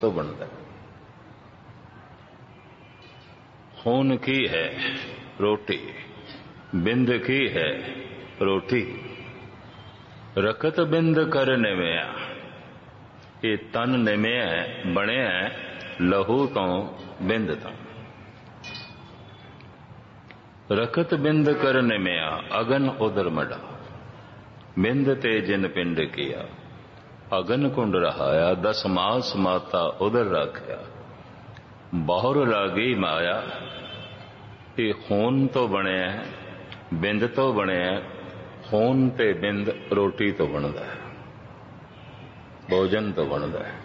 तो बनता है। खून की है रोटी, बिंद की है रोटी, रखत बिंद कर निमिया। ये तन निमिया बने लहू तो बिंद तो। रखत बिंद कर निमिया अगन उदर मडा, बिंद ते जिन पिंड किया। अगन कुंड रहाया 10 मास माता उदर राख्या। बहुर लागी माया, ये खून तो बने बिंद तो बने, खून ते बिंद रोटी तो बनता है, भोजन तो बनता है।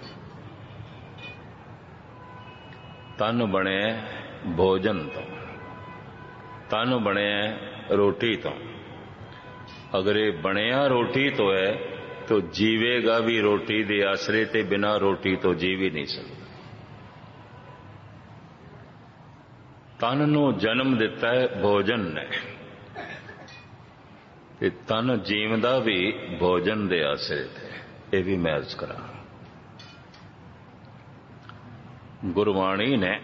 तन बने भोजन तो, तन बने रोटी तो। अगर ये बनया रोटी तो है तो जीवेगा भी रोटी दे आसरे ते, बिना रोटी तो जीव ही नहीं सकता। तन नू जन्म दिता है भोजन ने, ते तन जीवदा भी भोजन दे आसरे थे। ये भी मैं अर्ज करा। गुरबाणी ने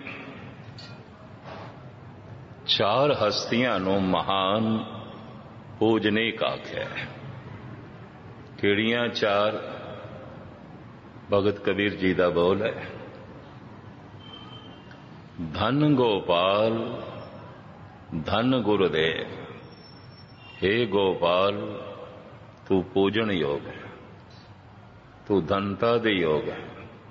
4 हस्तियां नू महान पूजनीक आख्या है। किहड़ियां 4? भगत कबीर जी दा बोल है, धन गोपाल धन गुरुदेव। हे गोपाल तू पूजन योग है, तू धनता दे योग है।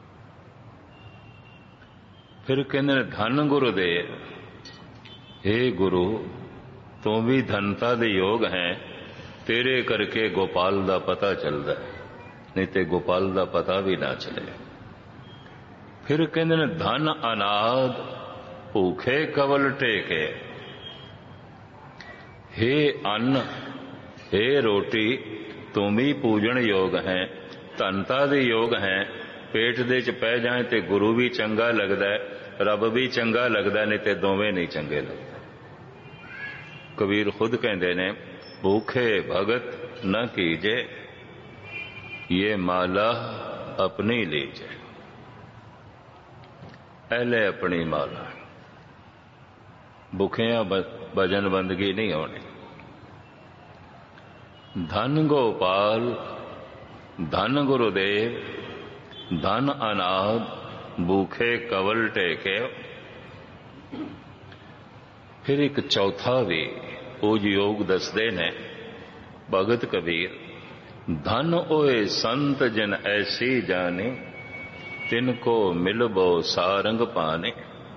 फिर कहते धन गुरुदेव, हे गुरु तू भी धनता दे योग है, तेरे करके गोपाल दा पता चलता है, नहीं तो गोपाल दा पता भी ना चले। फिर कहते धन अनाद भूखे कवल टेके। हे अन्न हे रोटी तुम ही पूजन योग है, धनता दे योग है। पेट दे च पै जाए तो गुरु भी चंगा लगता है, रब भी चंगा लगता है, नहीं तो दोवें नहीं चंगे लगते। कबीर खुद कहते ने, भूखे भगत न कीजे, ये माला अपनी लीजे। पहले अपनी माला, भुखिया भजन बंदगी नहीं होनी। धन गोपाल धन गुरुदेव, धन अनाद भूखे कवल टेके। फिर एक चौथा भी पूज योग दसदे ने भगत कबीर, धन ओए संत जिन ऐसी जाने, तिनको मिलबो सारंग पाने।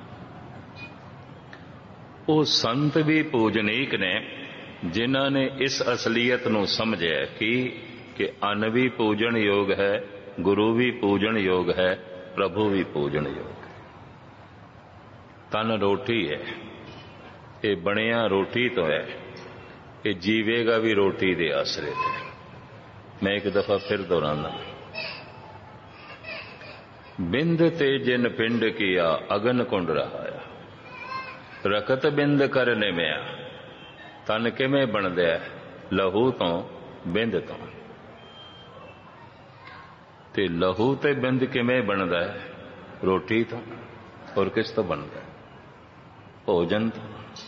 वो संत भी पूजनीक ने जिन्हों ने इस असलीयत नू समझिया कि अन्न भी पूजन योग है, गुरु भी पूजन योग है, प्रभु भी पूजन योग है। तन रोटी है, ये बनिया रोटी तो है, ये जीवेगा भी रोटी दे आसरे थे। मैं एक दफा फिर दोहराना, बिंद ते जिन पिंड किया अगन कुंड रहाया। रकत बिंद कर निमिया, तन किवें बनदा है? लहू तो बिंद तो। ते लहू ते बिंद किवें बनदा है? रोटी तो। और किस तो बनदा है? भोजन तो।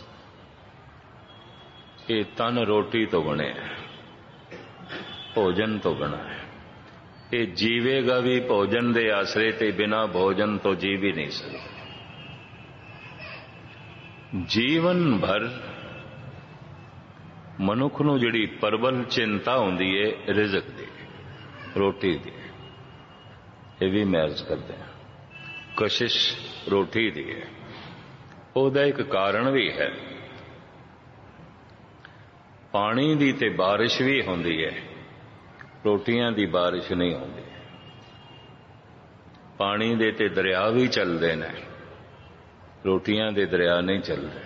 ये तन रोटी तो बने, भोजन तो बना है। ये जीवेगा भी भोजन दे आसरे ते, बिना भोजन तो जीव ही नहीं सकता। जीवन भर मनुख नूं जिहड़ी प्रबल चिंता हुंदी है रिज़क दी, रोटी दी, ये भी मैं अर्ज करते हैं। कशिश रोटी दी है। ਉਹਦਾ एक कारण भी है, पानी दी ते बारिश भी होंदी है, रोटियां दी बारिश नहीं होंदी। पानी दे ते दरिया भी चलते हैं, रोटियां दे दरिया नहीं चलते।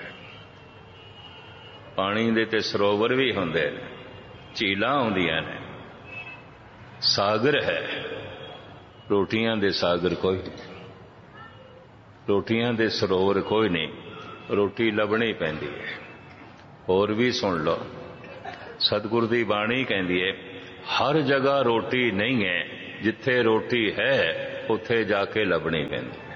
पानी दे ते सरोवर भी होंदे ने, झीलां आउंदियां ने, सागर है, रोटियां दे सागर कोई नहीं, रोटियां दे सरोवर कोई नहीं, रोटी लभनी पैंदी है। होर भी सुन लो, सतगुर दी बाणी कहंदी है, हर जगह रोटी नहीं है, जिथे रोटी है ਉੱਥੇ ਜਾ ਕੇ ਲੱਭਣੀ ਪੈਂਦੀ ਹੈ।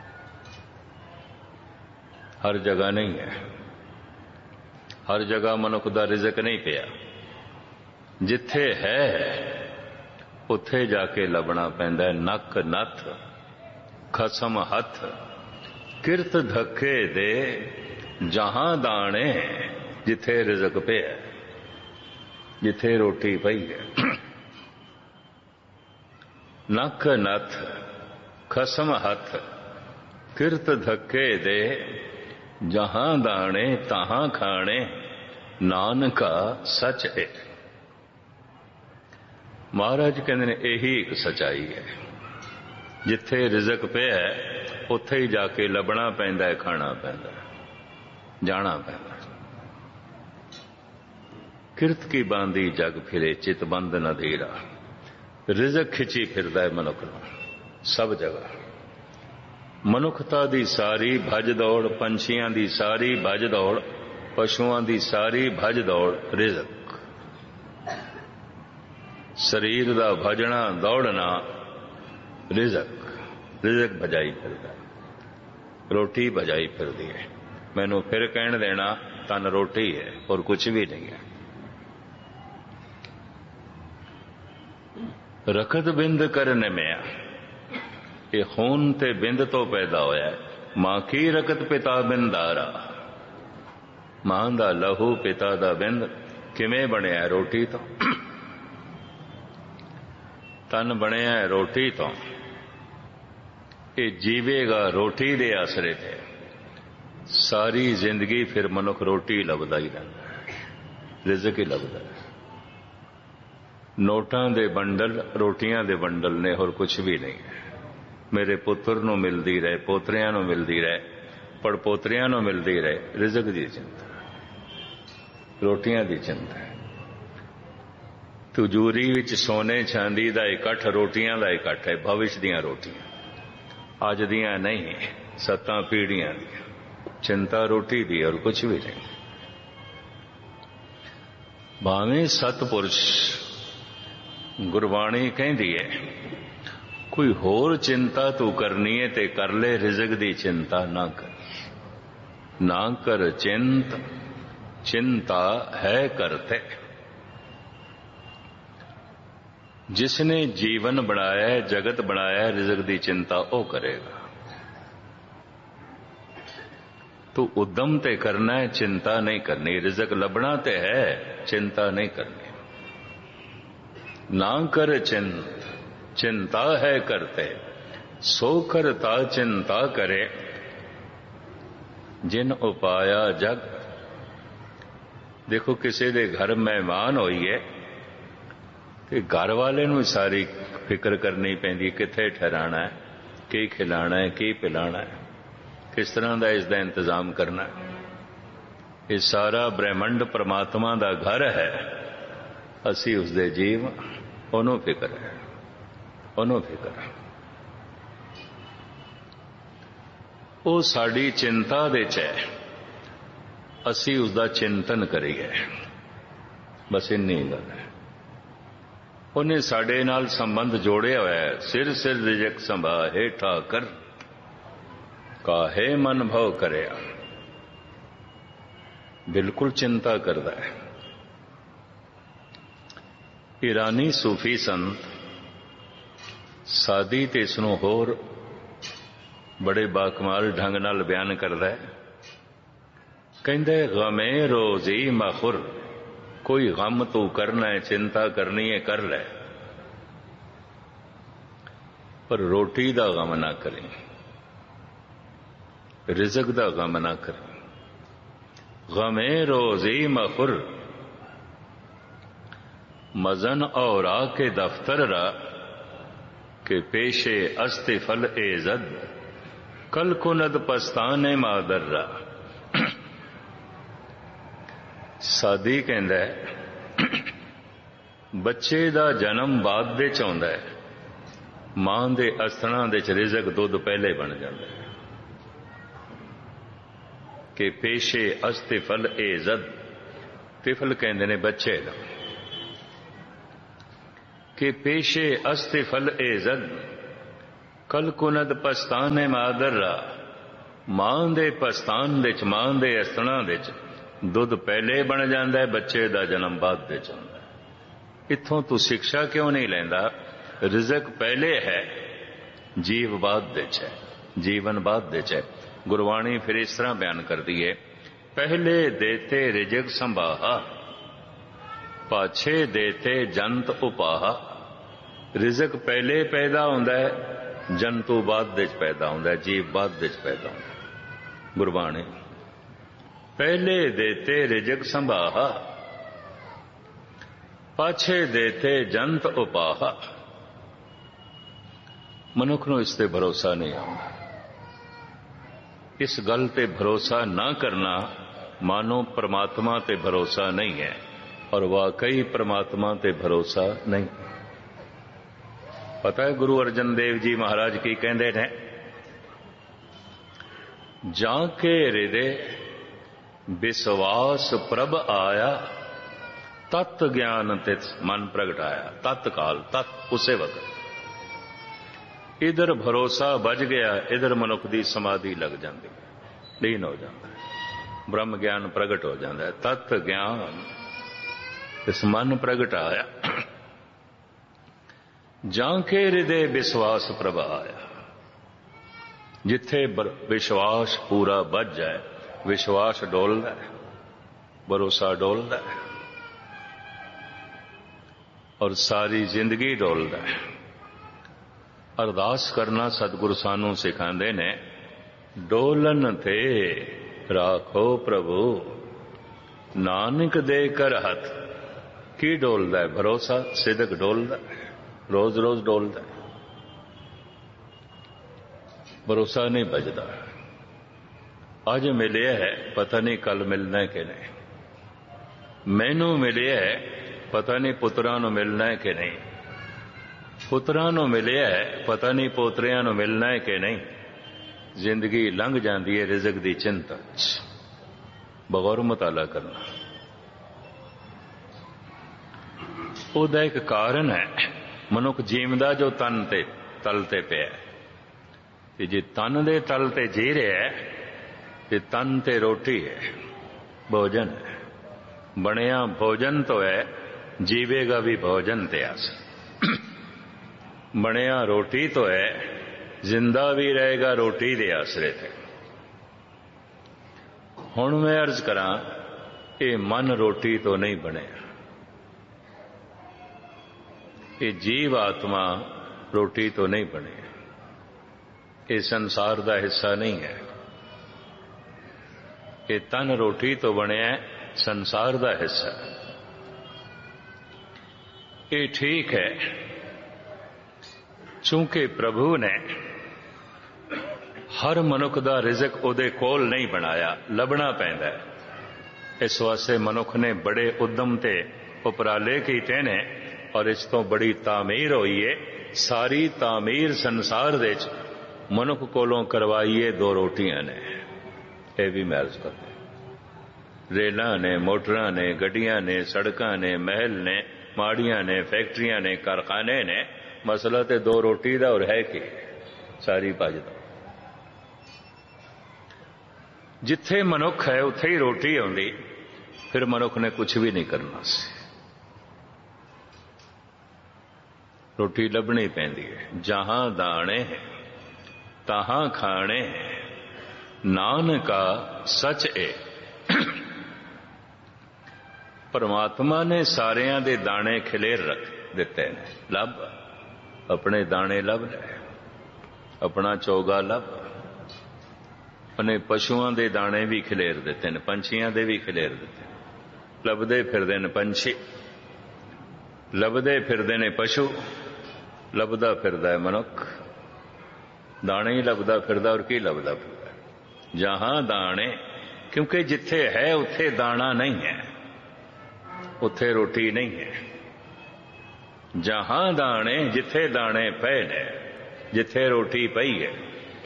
ਹਰ ਜਗ੍ਹਾ ਨਹੀਂ ਹੈ, ਹਰ ਜਗ੍ਹਾ ਮਨੁੱਖ ਦਾ ਰਿਜ਼ਕ ਨਹੀਂ ਪਿਆ। ਜਿੱਥੇ ਹੈ ਉੱਥੇ ਜਾ ਕੇ ਲੱਭਣਾ ਪੈਂਦਾ ਹੈ। ਨੱਕ ਨੱਥ ਖਸਮ ਹੱਥ ਕਿਰਤ ਧੱਕੇ ਦੇ ਜਹਾਂ ਦਾਣੇ, ਜਿੱਥੇ ਰਿਜ਼ਕ ਪਿਆ, ਜਿੱਥੇ ਰੋਟੀ ਪਈ ਹੈ। ਨੱਕ ਨੱਥ ਖਸਮ ਹੱਥ ਕਿਰਤ ਧੱਕੇ ਦੇ ਜਹਾਂ ਦਾਣੇ ਤਹਾਂ ਖਾਣੇ, ਨਾਨਕਾ ਸੱਚ ਹੈ। ਮਹਾਰਾਜ ਕਹਿੰਦੇ ਨੇ ਇਹੀ ਇੱਕ ਸਚਾਈ ਹੈ। ਜਿੱਥੇ ਰਿਜ਼ਕ ਪਿਆ ਉੱਥੇ ਹੀ ਜਾ ਕੇ ਲੱਭਣਾ ਪੈਂਦਾ ਹੈ, ਖਾਣਾ ਪੈਂਦਾ, ਜਾਣਾ ਪੈਂਦਾ। ਕਿਰਤ ਕੀ ਬਾਂਦੀ ਜਗ ਫਿਰੇ ਚਿਤ ਬੰਦ ਨ ਧੀਰਾ। ਰਿਜ਼ਕ ਖਿੱਚੀ ਫਿਰਦਾ ਹੈ ਮਨੁੱਖ ਨੂੰ ਸਭ ਜਗ੍ਹਾ। ਮਨੁੱਖਤਾ ਦੀ ਸਾਰੀ ਭੱਜ ਦੌੜ, ਪੰਛੀਆਂ ਦੀ ਸਾਰੀ ਭੱਜ ਦੌੜ, ਪਸ਼ੂਆਂ ਦੀ ਸਾਰੀ ਭੱਜ ਦੌੜ ਰਿਜ਼ਕ। ਸਰੀਰ ਦਾ ਭਜਣਾ ਦੌੜਨਾ ਰਿਜ਼ਕ। ਰਿਜ਼ਕ ਭਜਾਈ ਫਿਰਦਾ, ਰੋਟੀ ਭਜਾਈ ਫਿਰਦੀ ਹੈ। ਮੈਨੂੰ ਫਿਰ ਕਹਿਣ ਦੇਣਾ ਤਨ ਰੋਟੀ ਹੈ ਔਰ ਕੁਝ ਵੀ ਨਹੀਂ ਹੈ। ਰਕਤ ਬਿੰਦ ਕਰ ਨਿਮਿਆ, ਇਹ ਖੂਨ ਤੇ ਬਿੰਦ ਤੋਂ ਪੈਦਾ ਹੋਇਆ। ਮਾਂ ਕੀ ਰਕਤ ਪਿਤਾ ਬਿੰਦਾਰਾ। ਮਾਂ ਦਾ ਲਹੂ ਪਿਤਾ ਦਾ ਬਿੰਦ ਕਿਵੇਂ ਬਣਿਆ? ਰੋਟੀ ਤੋਂ। ਤਨ ਬਣਿਆ ਰੋਟੀ ਤੋਂ। ਇਹ ਜੀਵੇਗਾ ਰੋਟੀ ਦੇ ਆਸਰੇ ਤੇ। ਸਾਰੀ ਜ਼ਿੰਦਗੀ ਫਿਰ ਮਨੁੱਖ ਰੋਟੀ ਲੱਭਦਾ ਹੀ ਰਹਿੰਦਾ, ਰਿਜ਼ਕ ਹੀ ਲੱਭਦਾ। ਨੋਟਾਂ ਦੇ ਬੰਡਲ ਰੋਟੀਆਂ ਦੇ ਬੰਡਲ ਨੇ, ਹੋਰ ਕੁਝ ਵੀ ਨਹੀਂ। ਮੇਰੇ ਪੁੱਤਰ ਨੂੰ ਮਿਲਦੀ ਰਹੇ, ਪੋਤਰਿਆਂ ਨੂੰ ਮਿਲਦੀ ਰਹੇ, ਪੜਪੋਤਰਿਆਂ ਨੂੰ ਮਿਲਦੀ ਰਹੇ। ਰਿਜ਼ਕ ਦੀ ਚਿੰਤਾ, ਰੋਟੀਆਂ ਦੀ ਚਿੰਤਾ। ਤਿਜੋਰੀ ਵਿੱਚ ਸੋਨੇ ਚਾਂਦੀ ਦਾ ਇਕੱਠ, ਰੋਟੀਆਂ ਦਾ ਇਕੱਠ ਹੈ। ਭਵਿਸ਼ ਦੀਆਂ ਰੋਟੀਆਂ, ਅੱਜ ਦੀਆਂ ਨਹੀਂ, 7 ਪੀੜ੍ਹੀਆਂ ਦੀਆਂ। ਚਿੰਤਾ ਰੋਟੀ ਦੀ ਔਰ ਕੁਝ ਵੀ ਨਹੀਂ। ਭਾਵੇਂ ਸਤਪੁਰਸ਼, ਗੁਰਬਾਣੀ ਕਹਿੰਦੀ ਹੈ ਕੋਈ ਹੋਰ ਚਿੰਤਾ ਤੂੰ ਕਰਨੀ ਹੈ ਤੇ ਕਰ ਲੈ, ਰਿਜ਼ਕ ਦੀ ਚਿੰਤਾ ਨਾ ਕਰ। ਨਾ ਕਰ ਚਿੰਤ, ਚਿੰਤਾ ਹੈ ਕਰਤੇ। ਜਿਸਨੇ ਜੀਵਨ ਬਣਾਇਆ, ਜਗਤ ਬਣਾਇਆ, ਰਿਜ਼ਕ ਦੀ ਚਿੰਤਾ ਉਹ ਕਰੇਗਾ। ਤੂੰ ਉਦਮ ਤੇ ਕਰਨਾ ਹੈ, ਚਿੰਤਾ ਨਹੀਂ ਕਰਨੀ। ਰਿਜ਼ਕ ਲੱਭਣਾ ਤੇ ਹੈ, ਚਿੰਤਾ ਨਹੀਂ ਕਰਨੀ। ਨਾ ਕਰ ਚਿੰਤ, ਚਿੰਤਾ ਹੈ ਕਰਤੇ। ਸੋ ਕਰਤਾ ਚਿੰਤਾ ਕਰੇ, ਜਿਨ ਉਪਾਇਆ ਜਗ। ਦੇਖੋ ਕਿਸੇ ਦੇ ਘਰ ਮਹਿਮਾਨ ਹੋਈਏ ਤੇ ਘਰ ਵਾਲੇ ਨੂੰ ਸਾਰੀ ਫਿਕਰ ਕਰਨੀ ਪੈਂਦੀ, ਕਿੱਥੇ ਠਹਿਰਾਣਾ ਹੈ, ਕੀ ਖਿਲਾਣਾ ਹੈ, ਕੀ ਪਿਲਾਣਾ ਹੈ, ਕਿਸ ਤਰ੍ਹਾਂ ਦਾ ਇਸ ਦਾ ਇੰਤਜ਼ਾਮ ਕਰਨਾ ਹੈ। ਇਹ ਸਾਰਾ ਬ੍ਰਹਿਮੰਡ ਪਰਮਾਤਮਾ ਦਾ ਘਰ ਹੈ, ਅਸੀਂ ਉਸਦੇ ਜੀਵ। ਉਹਨੂੰ ਫਿਕਰ ਹੈ, ਉਹਨੂੰ ਫਿਕਰ ਹੈ। ਉਹ ਸਾਡੀ ਚਿੰਤਾ ਦੇ ਚ ਹੈ, ਅਸੀਂ ਉਸਦਾ ਚਿੰਤਨ ਕਰੀਏ, ਬਸ ਇੰਨੀ ਗੱਲ ਹੈ। ਉਹਨੇ ਸਾਡੇ ਨਾਲ ਸੰਬੰਧ ਜੋੜਿਆ ਹੋਇਆ ਹੈ। ਸਿਰ ਸਿਰ ਰਿਜਕ ਸੰਭਾਹੇ ਠਾਕਰ, ਕਾਹੇ ਮਨ ਭਉ ਕਰਿਆ। ਬਿਲਕੁਲ ਚਿੰਤਾ ਕਰਦਾ ਹੈ। ਈਰਾਨੀ ਸੂਫੀ ਸੰਤ ਸਾਦੀ ਤੇ ਇਸ ਨੂੰ ਹੋਰ ਬੜੇ ਬਾਕਮਾਲ ਢੰਗ ਨਾਲ ਬਿਆਨ ਕਰਦਾ ਹੈ। ਕਹਿੰਦੇ ਗਮੇ ਰੋਜ਼ੀ ਮਖੁਰ, ਕੋਈ ਗਮ ਤੂੰ ਕਰਨਾ ਹੈ, ਚਿੰਤਾ ਕਰਨੀ ਹੈ, ਕਰ ਲੈ, ਪਰ ਰੋਟੀ ਦਾ ਗਮ ਨਾ ਕਰੀ, ਰਿਜ਼ਕ ਦਾ ਗਮ ਨਾ ਕਰੀ। ਗਮੇ ਰੋਜ਼ੀ ਮਖੁਰ, मजन और के दफ्तर रा के पेशे अस्ते फल एजद, कल कुनद पस्ताने मादर रा। सादी कहंदा है बच्चे दा जन्म बाद दे च आउंदा है, मां दे अस्थां दे च रिजक दुध पहले बन जाता है। कि पेशे अस्ते फल एजद, तिफल कहंदे ने बच्चे दा, कि पेशे अस्ते फल एजद, ਕਲ ਕੁਨਦ ਪਸਤਾਨੇ ਮਾਦਰਾ, ਮਾਂ ਦੇ ਪਸਤਾਨ ਵਿੱਚ, ਮਾਂ ਦੇ ਅਸਤਣਾ ਵਿੱਚ ਦੁੱਧ ਪਹਿਲੇ ਬਣ ਜਾਂਦਾ, ਬੱਚੇ ਦਾ ਜਨਮ ਬਾਅਦ ਵਿੱਚ ਹੁੰਦਾ। ਇੱਥੋਂ ਤੂੰ ਸਿੱਖਿਆ ਕਿਉਂ ਨਹੀਂ ਲੈਂਦਾ? ਰਿਜ਼ਕ ਪਹਿਲੇ ਹੈ, ਜੀਵ ਬਾਅਦ ਵਿੱਚ ਹੈ, ਜੀਵਨ ਬਾਅਦ ਵਿੱਚ ਹੈ। ਗੁਰਬਾਣੀ ਫਿਰ ਇਸ ਤਰ੍ਹਾਂ ਬਿਆਨ ਕਰਦੀ ਹੈ, ਪਹਿਲੇ ਦੇਤੇ ਰਿਜ਼ਕ ਸੰਭਾਹਾ, ਪਾਛੇ ਦੇਤੇ ਜੰਤ ਉਪਾਹਾ। ਰਿਜ਼ਕ ਪਹਿਲੇ ਪੈਦਾ ਹੁੰਦਾ ਹੈ, ਜੰਤੂ ਬਾਅਦ ਵਿੱਚ ਪੈਦਾ ਹੁੰਦਾ ਹੈ, ਜੀਵ ਬਾਅਦ ਵਿੱਚ ਪੈਦਾ ਹੁੰਦਾ ਹੈ। ਗੁਰਬਾਣੀ ਪਹਿਲੇ ਦੇਤੇ ਰਿਜ਼ਕ ਸੰਭਾਹਾ, ਪਾਛੇ ਦੇਤੇ ਜੰਤ ਉਪਾਹਾ। ਮਨੁੱਖ ਨੂੰ ਇਸ ਤੇ ਭਰੋਸਾ ਨਹੀਂ ਆਉਂਦਾ। ਇਸ ਗੱਲ ਤੇ ਭਰੋਸਾ ਨਾ ਕਰਨਾ ਮਾਨੋ ਪ੍ਰਮਾਤਮਾ ਤੇ ਭਰੋਸਾ ਨਹੀਂ ਹੈ, ਔਰ ਵਾਕਈ ਪ੍ਰਮਾਤਮਾ ਤੇ ਭਰੋਸਾ ਨਹੀਂ। ਪਤਾ ਹੈ ਗੁਰੂ ਅਰਜਨ ਦੇਵ ਜੀ ਮਹਾਰਾਜ ਕੀ ਕਹਿੰਦੇ ਨੇ? ਜਾਂ ਕੇ ਹਿਰਦੇ ਵਿਸ਼ਵਾਸ ਪ੍ਰਭ ਆਇਆ, ਤਤ ਗਿਆਨ ਤਿਤ ਮਨ ਪ੍ਰਗਟਾਇਆ। ਤਤਕਾਲ, ਤਤ ਉਸੇ ਵਕਤ ਇਧਰ ਭਰੋਸਾ ਵੱਜ ਗਿਆ, ਇਧਰ ਮਨੁੱਖ ਦੀ ਸਮਾਧੀ ਲੱਗ ਜਾਂਦੀ, ਲੀਨ ਹੋ ਜਾਂਦਾ, ਬ੍ਰਹਮ ਗਿਆਨ ਪ੍ਰਗਟ ਹੋ ਜਾਂਦਾ ਹੈ। ਤਤ ਗਿਆਨ ਇਸ ਮਨ ਪ੍ਰਗਟਾਇਆ, ਜਾਂ ਕੇ ਹਿਰਦੇ ਵਿਸ਼ਵਾਸ ਪ੍ਰਭ ਆਇਆ। ਜਿੱਥੇ ਵਿਸ਼ਵਾਸ ਪੂਰਾ ਵੱਜ ਜਾਏ, ਵਿਸ਼ਵਾਸ ਡੋਲਦਾ ਹੈ, ਭਰੋਸਾ ਡੋਲਦਾ ਹੈ, ਔਰ ਸਾਰੀ ਜ਼ਿੰਦਗੀ ਡੋਲਦਾ ਹੈ। ਅਰਦਾਸ ਕਰਨਾ ਸਤਿਗੁਰੂ ਸਾਨੂੰ ਸਿਖਾਉਂਦੇ ਨੇ, ਡੋਲਨ ਤੇ ਰਾਖੋ ਪ੍ਰਭੂ, ਨਾਨਕ ਦੇ ਕਰ ਹੱਥ। ਕੀ ਡੋਲਦਾ ਹੈ? ਭਰੋਸਾ, ਸਿਦਕ ਡੋਲਦਾ ਹੈ, ਰੋਜ਼ ਰੋਜ਼ ਡੋਲਦਾ ਹੈ। ਭਰੋਸਾ ਨਹੀਂ ਵੱਜਦਾ। ਅੱਜ ਮਿਲਿਆ ਹੈ, ਪਤਾ ਨਹੀਂ ਕੱਲ ਮਿਲਣਾ ਕਿ ਨਹੀਂ। ਮੈਨੂੰ ਮਿਲਿਆ ਹੈ, ਪਤਾ ਨਹੀਂ ਪੁੱਤਰਾਂ ਨੂੰ ਮਿਲਣਾ ਹੈ ਕਿ ਨਹੀਂ। ਪੁੱਤਰਾਂ ਨੂੰ ਮਿਲਿਆ ਹੈ, ਪਤਾ ਨਹੀਂ ਪੋਤਰਿਆਂ ਨੂੰ ਮਿਲਣਾ ਹੈ ਕਿ ਨਹੀਂ। ਜ਼ਿੰਦਗੀ ਲੰਘ ਜਾਂਦੀ ਹੈ ਰਿਜ਼ਕ ਦੀ ਚਿੰਤਾ 'ਚ। ਬਗੌਰ ਮੁਤਾਲਾ ਕਰਨਾ ਉਹਦਾ ਇੱਕ ਕਾਰਨ ਹੈ। ਮਨੁੱਖ ਜੀਵਦਾ ਜੋ ਤਨ ਤੇ ਤਲ ਤੇ ਪਿਆ, ਤੇ ਜੇ ਤਨ ਦੇ ਤਲ ਤੇ ਜੀ ਰਿਹਾ ਤੇ ਤਨ ਤੇ ਰੋਟੀ ਹੈ, ਭੋਜਨ ਹੈ। ਬਣਿਆ ਭੋਜਨ ਤੋਂ ਹੈ, ਜੀਵੇਗਾ ਵੀ ਭੋਜਨ ਤੇ ਆਸ। ਬਣਿਆ ਰੋਟੀ ਤੋਂ ਹੈ, ਜ਼ਿੰਦਾ ਵੀ ਰਹੇਗਾ ਰੋਟੀ ਦੇ ਆਸਰੇ ਤੇ। ਹੁਣ ਮੈਂ ਅਰਜ਼ ਕਰਾਂ, ਇਹ ਮਨ ਰੋਟੀ ਤੋਂ ਨਹੀਂ ਬਣਿਆ, ਇਹ ਜੀਵ ਆਤਮਾ ਰੋਟੀ ਤੋਂ ਨਹੀਂ ਬਣਿਆ, ਇਹ ਸੰਸਾਰ ਦਾ ਹਿੱਸਾ ਨਹੀਂ ਹੈ। ਇਹ ਤਨ ਰੋਟੀ ਤੋਂ ਬਣਿਆ, ਸੰਸਾਰ ਦਾ ਹਿੱਸਾ। ਇਹ ਠੀਕ ਹੈ, ਚੂੰਕਿ ਪ੍ਰਭੂ ਨੇ ਹਰ ਮਨੁੱਖ ਦਾ ਰਿਜ਼ਕ ਉਹਦੇ ਕੋਲ ਨਹੀਂ ਬਣਾਇਆ, ਲੱਭਣਾ ਪੈਂਦਾ। ਇਸ ਵਾਸਤੇ ਮਨੁੱਖ ਨੇ ਬੜੇ ਉਦਮ ਤੇ ਉਪਰਾਲੇ ਕੀਤੇ ਨੇ, ਔਰ ਇਸ ਤੋਂ ਬੜੀ ਤਾਮੀਰ ਹੋਈ ਹੈ। ਸਾਰੀ ਤਾਮੀਰ ਸੰਸਾਰ ਦੇ ਵਿੱਚ ਮਨੁੱਖ ਕੋਲੋਂ ਕਰਵਾਈਏ ਦੋ ਰੋਟੀਆਂ ਨੇ। ਇਹ ਵੀ ਮੈਂ ਅਰਜ਼ ਕਰਦਾ, ਰੇਲਾਂ ਨੇ, ਮੋਟਰਾਂ ਨੇ, ਗੱਡੀਆਂ ਨੇ, ਸੜਕਾਂ ਨੇ, ਮਹਿਲ ਨੇ, ਮਾੜੀਆਂ ਨੇ, ਫੈਕਟਰੀਆਂ ਨੇ, ਕਾਰਖਾਨੇ ਨੇ। ਮਸਲਾ ਤੇ ਦੋ ਰੋਟੀ ਦਾ ਹੋਰ ਹੈ ਕਿ ਸਾਰੀ ਭੱਜਦਾ। ਜਿੱਥੇ ਮਨੁੱਖ ਹੈ ਉੱਥੇ ਹੀ ਰੋਟੀ ਆਉਂਦੀ, ਫਿਰ ਮਨੁੱਖ ਨੇ ਕੁਝ ਵੀ ਨਹੀਂ ਕਰਨਾ ਸੀ। ਰੋਟੀ ਲੱਭਣੀ ਪੈਂਦੀ ਹੈ। ਜਹਾਂ ਦਾਣੇ ਤਹਾਂ ਖਾਣੇ, ਨਾਨਕਾ ਸੱਚ ਏ। ਪਰਮਾਤਮਾ ਨੇ ਸਾਰਿਆਂ ਦੇ ਦਾਣੇ ਖਿਲੇਰ ਰੱਖ ਦਿੱਤੇ ਨੇ। ਲੱਭ, ਆਪਣੇ ਦਾਣੇ ਲੱਭ ਲੈ, ਆਪਣਾ ਚੋਗਾ ਲੱਭ। ਉਹਨੇ ਪਸ਼ੂਆਂ ਦੇ ਦਾਣੇ ਵੀ ਖਿਲੇਰ ਦਿੱਤੇ ਨੇ, ਪੰਛੀਆਂ ਦੇ ਵੀ ਖਿਲੇਰ ਦਿੱਤੇ ਨੇ। ਲੱਭਦੇ ਫਿਰਦੇ ਨੇ ਪੰਛੀ, ਲੱਭਦੇ ਫਿਰਦੇ ਨੇ ਪਸ਼ੂ, ਲੱਭਦਾ ਫਿਰਦਾ ਹੈ ਮਨੁੱਖ। ਦਾਣੇ ਹੀ ਲੱਭਦਾ ਫਿਰਦਾ, ਔਰ ਕੀ ਲੱਭਦਾ ਫਿਰਦਾ? ਜਹਾਂ ਦਾਣੇ, ਕਿਉਂਕਿ ਜਿੱਥੇ ਹੈ ਉੱਥੇ ਦਾਣਾ ਨਹੀਂ ਹੈ, ਉੱਥੇ ਰੋਟੀ ਨਹੀਂ ਹੈ। ਜਹਾਂ ਦਾਣੇ, ਜਿੱਥੇ ਦਾਣੇ ਪਏ ਨੇ, ਜਿੱਥੇ ਰੋਟੀ ਪਈ ਹੈ।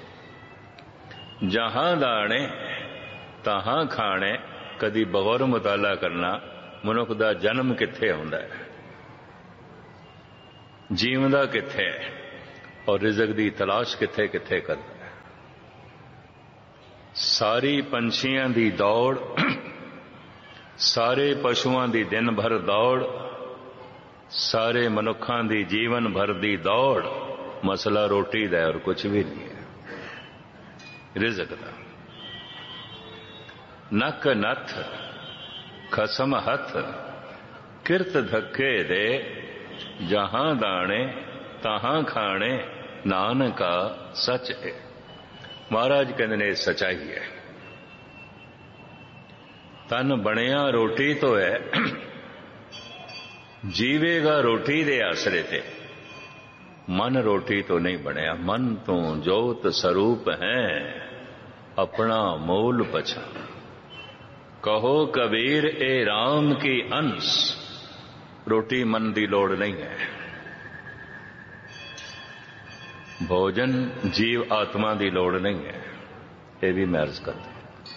ਜਹਾਂ ਦਾਣੇ ਤਹਾਂ ਖਾਣੇ। ਕਦੀ ਬਗੌਰ ਮੁਤਾਲਾ ਕਰਨਾ, ਮਨੁੱਖ ਦਾ ਜਨਮ ਕਿੱਥੇ ਹੁੰਦਾ ਹੈ, ਜੀਵਦਾ ਕਿੱਥੇ ਹੈ। ਔਰ ਰਿਜ਼ਕ ਦੀ ਤਲਾਸ਼ ਕਿੱਥੇ ਕਿੱਥੇ ਕਰਦਾ ਹੈ। ਸਾਰੀ ਪੰਛੀਆਂ ਦੀ ਦੌੜ, ਸਾਰੇ ਪਸ਼ੂਆਂ ਦੀ ਦਿਨ ਭਰ ਦੌੜ, ਸਾਰੇ ਮਨੁੱਖਾਂ ਦੀ ਜੀਵਨ ਭਰ ਦੀ ਦੌੜ, ਮਸਲਾ ਰੋਟੀ ਦਾ ਔਰ ਕੁਝ ਵੀ ਨਹੀਂ ਹੈ, ਰਿਜ਼ਕ ਦਾ। ਨੱਕ ਨੱਥ ਖਸਮ ਹੱਥ, ਕਿਰਤ ਧੱਕੇ ਦੇ, ਜਹਾਂ ਦਾਣੇ ਤਹਾਂ ਖਾਣੇ, ਨਾਨਕਾ ਸੱਚ ਹੈ। ਮਹਾਰਾਜ ਕਹਿੰਦੇ ਨੇ ਸਚਾਈ ਹੈ। ਤਨ ਬਣਿਆ ਰੋਟੀ ਤੋਂ ਹੈ, ਜੀਵੇਗਾ ਰੋਟੀ ਦੇ ਆਸਰੇ ਤੇ। ਮਨ ਰੋਟੀ ਤੋਂ ਨਹੀਂ ਬਣਿਆ, ਮਨ ਤੋਂ ਜੋਤ ਸਰੂਪ ਹੈ, ਆਪਣਾ ਮੂਲ ਪਛਾਣ। ਕਹੋ ਕਬੀਰ ਇਹ ਰਾਮ ਕੀ ਅੰਸ਼, ਰੋਟੀ ਮਨ ਦੀ ਲੋੜ ਨਹੀਂ ਹੈ। ਭੋਜਨ ਜੀਵ ਆਤਮਾ ਦੀ ਲੋੜ ਨਹੀਂ ਹੈ। ਇਹ ਵੀ ਮੈਂ ਅਰਜ਼ ਕਰਦਾ।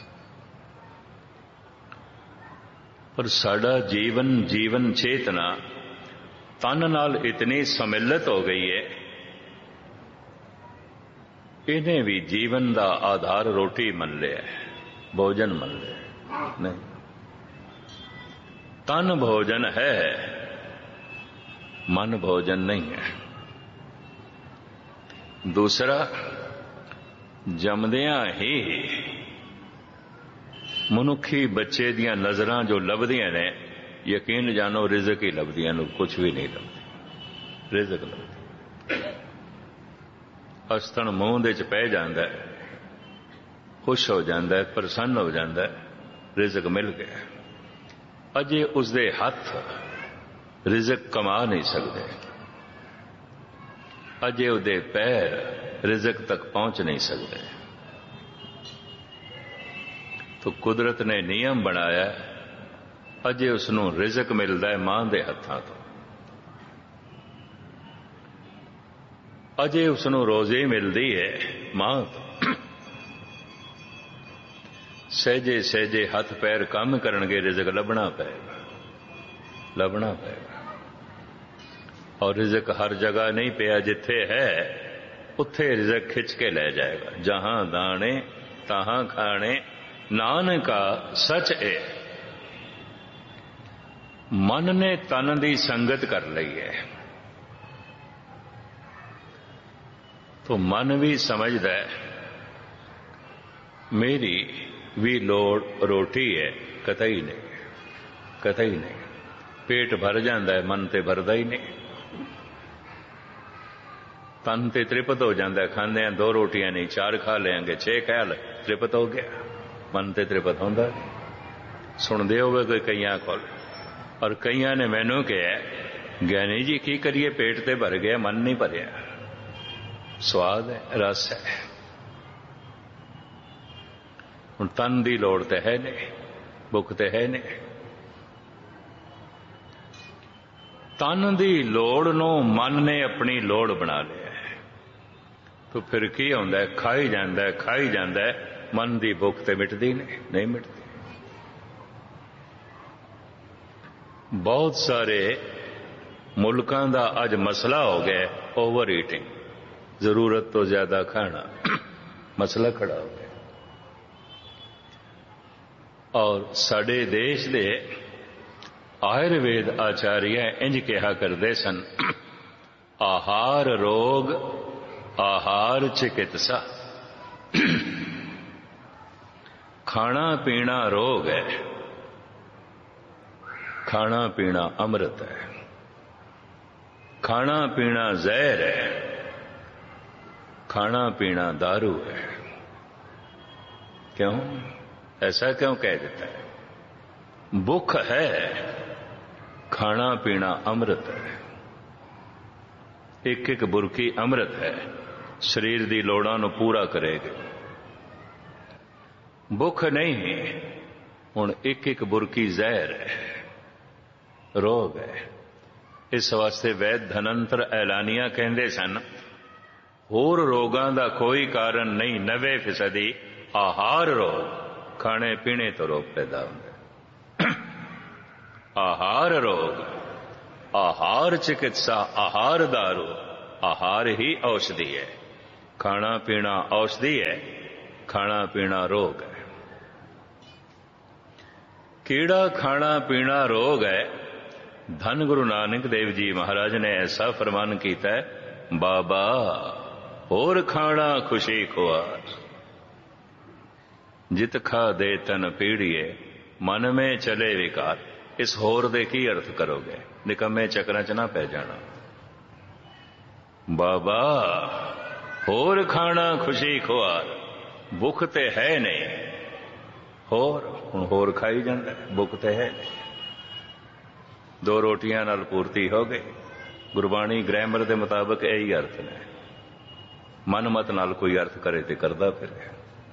ਪਰ ਸਾਡਾ ਜੀਵਨ ਚੇਤਨਾ ਤਨ ਨਾਲ ਇਤਨੀ ਸਮਿਲਿਤ ਹੋ ਗਈ ਹੈ, ਇਹਨੇ ਵੀ ਜੀਵਨ ਦਾ ਆਧਾਰ ਰੋਟੀ ਮੰਨ ਲਿਆ, ਭੋਜਨ ਮੰਨ ਲਿਆ। ਨਹੀਂ, ਤਨ ਭੋਜਨ ਹੈ, ਮਨ ਭੋਜਨ ਨਹੀਂ ਹੈ। ਦੂਸਰਾ, ਜੰਮਦਿਆਂ ਹੀ ਮਨੁੱਖੀ ਬੱਚੇ ਦੀਆਂ ਨਜ਼ਰਾਂ ਜੋ ਲੱਭਦੀਆਂ ਨੇ, ਯਕੀਨ ਜਾਣੋ ਰਿਜ਼ਕ ਹੀ ਲੱਭਦੀਆਂ ਨੂੰ, ਕੁਝ ਵੀ ਨਹੀਂ ਲੱਭਦੀ, ਰਿਜ਼ਕ ਲੱਭਦੀ। ਅਸਤਣ ਮੂੰਹ ਦੇ ਚ ਪੈ ਜਾਂਦਾ, ਖੁਸ਼ ਹੋ ਜਾਂਦਾ, ਪ੍ਰਸੰਨ ਹੋ ਜਾਂਦਾ, ਰਿਜ਼ਕ ਮਿਲ ਗਿਆ। ਅਜੇ ਉਸਦੇ ਹੱਥ ਰਿਜ਼ਕ ਕਮਾ ਨਹੀਂ ਸਕਦੇ, ਅਜੇ ਉਹਦੇ ਪੈਰ ਰਿਜ਼ਕ ਤੱਕ ਪਹੁੰਚ ਨਹੀਂ ਸਕਦੇ। तो ਕੁਦਰਤ ਨੇ ਨਿਯਮ ਬਣਾਇਆ, ਅਜੇ ਉਸ ਨੂੰ ਰਿਜ਼ਕ ਮਿਲਦਾ ਹੈ ਮਾਂ ਦੇ ਹੱਥਾਂ ਤੋਂ, ਅਜੇ ਉਸ ਨੂੰ ਰੋਜ਼ੀ ਮਿਲਦੀ ਹੈ ਮਾਂ ਤੋਂ। ਸਹਿਜੇ ਸਹਿਜੇ ਹੱਥ ਪੈਰ ਕੰਮ ਕਰਨਗੇ, ਰਿਜ਼ਕ ਲੱਭਣਾ ਪਏਗਾ, ਲੱਭਣਾ ਪਏਗਾ। ਔਰ ਰਿਜ਼ਕ ਹਰ ਜਗ੍ਹਾ ਨਹੀਂ ਪਿਆ, ਜਿੱਥੇ ਹੈ ਉੱਥੇ ਰਿਜ਼ਕ ਖਿੱਚ ਕੇ ਲੈ ਜਾਏਗਾ। ਜਹਾਂ ਦਾਣੇ ਤਹਾਂ ਖਾਣੇ, ਨਾਨਕਾ ਸੱਚ ਹੈ। ਮਨ ਨੇ ਤਨ ਦੀ ਸੰਗਤ ਕਰ ਲਈ ਹੈ, तो ਮਨ ਵੀ ਸਮਝਦਾ ਹੈ ਮੇਰੀ ਵੀ ਲੋੜ ਰੋਟੀ ਹੈ, ਕਤਈ ਨਹੀਂ, ਕਤਈ ਨਹੀਂ। ਪੇਟ ਭਰ ਜਾਂਦਾ ਹੈ, ਮਨ ਤੇ ਭਰਦਾ ਹੀ ਨਹੀਂ। ਤਨ ਤੇ ਤ੍ਰਿਪਤ ਹੋ ਜਾਂਦਾ ਹੈ, ਖਾਂਦੇ ਆ 2 ਰੋਟੀਆਂ ਨਹੀਂ 4 ਖਾ ਲੈਂਗੇ, 6 ਖਾ ਲੈ, ਤ੍ਰਿਪਤ ਹੋ ਗਿਆ। ਮਨ ਤੇ ਤ੍ਰਿਪਤ ਹੁੰਦਾ। ਸੁਣਦੇ ਹੋਵੇ ਕੋਈ ਕਈਆਂ ਕੋਲ, ਔਰ ਕਈਆਂ ਨੇ ਮੈਨੂੰ ਕਿਹਾ ਗਿਆਨੀ ਜੀ ਕੀ ਕਰੀਏ, ਪੇਟ ਤੇ ਭਰ ਗਿਆ, ਮਨ ਨਹੀਂ ਭਰਿਆ। ਸਵਾਦ ਹੈ, ਰਸ ਹੈ। ਹੁਣ ਤਨ ਦੀ ਲੋੜ ਤੇ ਹੈ ਨਹੀਂ, ਭੁੱਖ ਤੇ ਹੈ ਨਹੀਂ। ਤਨ ਦੀ ਲੋੜ ਨੂੰ ਮਨ ਨੇ ਆਪਣੀ ਲੋੜ ਬਣਾ ਲਿਆ, तो फिर की ਹੁੰਦਾ, ਖਾਈ ਜਾਂਦਾ, ਖਾਈ ਜਾਂਦਾ, ਮਨ ਦੀ ਭੁੱਖ ਤੇ ਮਿਟਦੀ ਨਹੀਂ ਮਿਟਦੀ। ਬਹੁਤ ਸਾਰੇ ਮੁਲਕਾਂ ਦਾ ਅੱਜ ਮਸਲਾ ਹੋ ਗਿਆ ਓਵਰ ਈਟਿੰਗ, ਜ਼ਰੂਰਤ ਤੋਂ ਜ਼ਿਆਦਾ ਖਾਣਾ, ਮਸਲਾ ਖੜਾ ਹੋ ਗਿਆ। ਔਰ ਸਾਡੇ ਦੇਸ਼ ਦੇ ਆਯੁਰਵੇਦ ਆਚਾਰੀਆ ਇੰਜ ਕਿਹਾ ਕਰਦੇ ਸਨ, ਆਹਾਰ ਰੋਗ ਆਹਾਰ ਚਿਕਿਤਸਾ। ਖਾਣਾ ਪੀਣਾ ਰੋਗ ਹੈ, ਖਾਣਾ ਪੀਣਾ ਅੰਮ੍ਰਿਤ ਹੈ। ਖਾਣਾ ਪੀਣਾ ਜ਼ਹਿਰ ਹੈ, ਖਾਣਾ ਪੀਣਾ दारू है। क्यों ऐसा क्यों कह देता है? भूख है, खाना पीना अमृत है। एक एक बुरकी अमृत है, शरीर दी लोड़ां नूं पूरा करेगी। भुख नहीं, हुण एक एक बुरकी जहर है, रोग है। इस वास्ते वैद धनंतर ऐलानिया कहंदे सन, होर रोगां दा कोई कारण नहीं, 90% आहार रोग, खाने पीने तो रोग पैदा होंगे। आहार रोग, आहार चिकित्सा, आहार दारू, ਆਹਾਰ ਹੀ ਔਸ਼ਧੀ ਹੈ। ਖਾਣਾ ਪੀਣਾ ਔਸ਼ਧੀ ਹੈ, ਖਾਣਾ ਪੀਣਾ ਰੋਗ ਹੈ। ਕਿਹੜਾ ਖਾਣਾ ਪੀਣਾ ਰੋਗ ਹੈ? ਧੰਨ ਗੁਰੂ ਨਾਨਕ ਦੇਵ ਜੀ ਮਹਾਰਾਜ ਨੇ ਐਸਾ ਫਰਮਾਨ ਕੀਤਾ ਹੈ, ਬਾਬਾ ਹੋਰ ਖਾਣਾ ਖੁਸ਼ੀ ਖੁਆਰ, ਜਿਤ ਖਾ ਦੇ ਤਨ ਪੀੜੀਏ ਮਨ ਮੇ ਚਲੇ ਵਿਕਾਰ। ਇਸ ਹੋਰ ਦੇ ਕੀ ਅਰਥ ਕਰੋਗੇ? ਨਿਕੰਮੇ ਚੱਕਰਾਂ 'ਚ ਨਾ ਪੈ ਜਾਣਾ। ਬਾਬਾ ਹੋਰ ਖਾਣਾ ਖੁਸ਼ੀ ਖੁਆਰ, ਭੁੱਖ ਤੇ ਹੈ ਨਹੀਂ, ਹੁਣ ਹੋਰ ਖਾਈ ਜਾਂਦਾ, ਭੁੱਖ ਤੇ ਹੈ ਨਹੀਂ। 2 ਰੋਟੀਆਂ ਨਾਲ ਪੂਰਤੀ ਹੋ ਗਈ। ਗੁਰਬਾਣੀ ਗ੍ਰਾਮਰ ਦੇ ਮੁਤਾਬਕ ਇਹੀ ਅਰਥ ਨੇ। ਮਨਮਤ ਨਾਲ ਕੋਈ ਅਰਥ ਕਰੇ ਤੇ ਕਰਦਾ ਫਿਰੇ।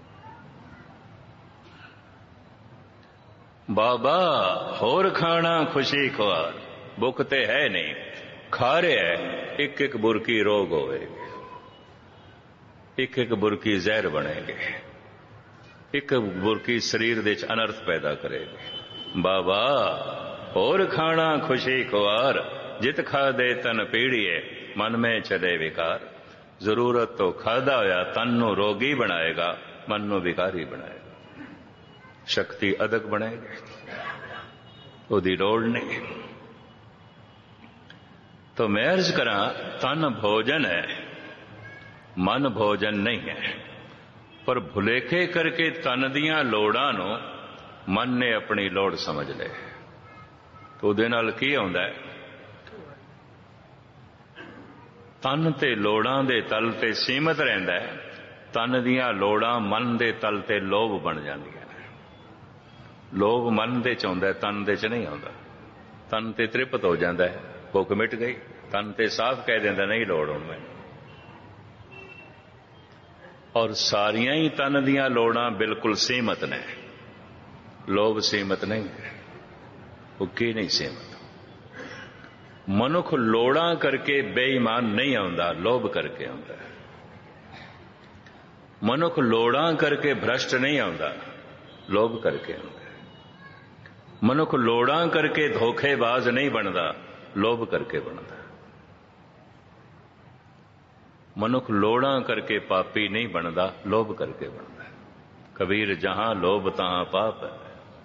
ਬਾਬਾ ਹੋਰ ਖਾਣਾ ਖੁਸ਼ੀ ਖੁਆਰ, ਭੁੱਖ ਤੇ ਹੈ ਨਹੀਂ, ਖਾ ਰਿਹਾ ਇੱਕ ਇੱਕ ਬੁਰਕੀ ਰੋਗ ਹੋਵੇਗੀ, ਇੱਕ ਇੱਕ ਬੁਰਕੀ ਜ਼ਹਿਰ ਬਣੇਗੀ, ਇੱਕ ਬੁਰਕੀ ਸਰੀਰ ਦੇ ਵਿੱਚ ਅਨਰਥ ਪੈਦਾ ਕਰੇਗੀ। ਬਾਬਾ ਹੋਰ ਖਾਣਾ ਖੁਸ਼ੀ ਖੁਆਰ, ਜਿਤ ਖਾਦੇ ਤਨ ਪੀੜੀਏ ਮਨ ਮੇ ਚਲੇ ਵਿਕਾਰ। ਜ਼ਰੂਰਤ ਤੋਂ ਖਾਦਾ ਹੋਇਆ ਤਨ ਨੂੰ ਰੋਗੀ ਬਣਾਏਗਾ, ਮਨ ਨੂੰ ਵਿਕਾਰੀ ਬਣਾਏਗਾ, ਸ਼ਕਤੀ ਅਦਕ ਬਣੇਗੀ, ਉਹਦੀ ਲੋੜ ਨਹੀਂ। तो मैं अर्ज करा, तन भोजन है, मन भोजन नहीं है। पर भुलेखे करके तन दियां लोड़ां नूं मन ने अपनी लोड़ समझ ले, तो उहदे नाल की आउंदा है? तन ते लोड़ां दे तल ते सीमित रहिंदा है, तन दियां लोड़ां मन दे तल ते लोभ बन जांदियां ने। लोभ मन दे च आउंदा है, तन दे च नहीं आउंदा। तन ते तृप्त हो जांदा है, भुख मिट गई। तन ते साफ कह देंदा नहीं लोड़ हुण मैनूं। और सारियां ही तन दियां लोड़ां बिल्कुल सीमित ने, लोभ सीमित नहीं है, भुखी नहीं सीमित। मनुख लोड़ां करके बेईमान नहीं आउंदा, लोभ करके आउंदा है। मनुख लोड़ां करके भ्रष्ट नहीं आउंदा, लोभ करके आउंदा है। मनुख लोड़ां करके धोखेबाज नहीं बनदा, लोभ करके बनदा। मनुख लोड़ां करके पापी नहीं बनदा, लोभ करके बनदा। कबीर जहां लोभ तहां पाप है।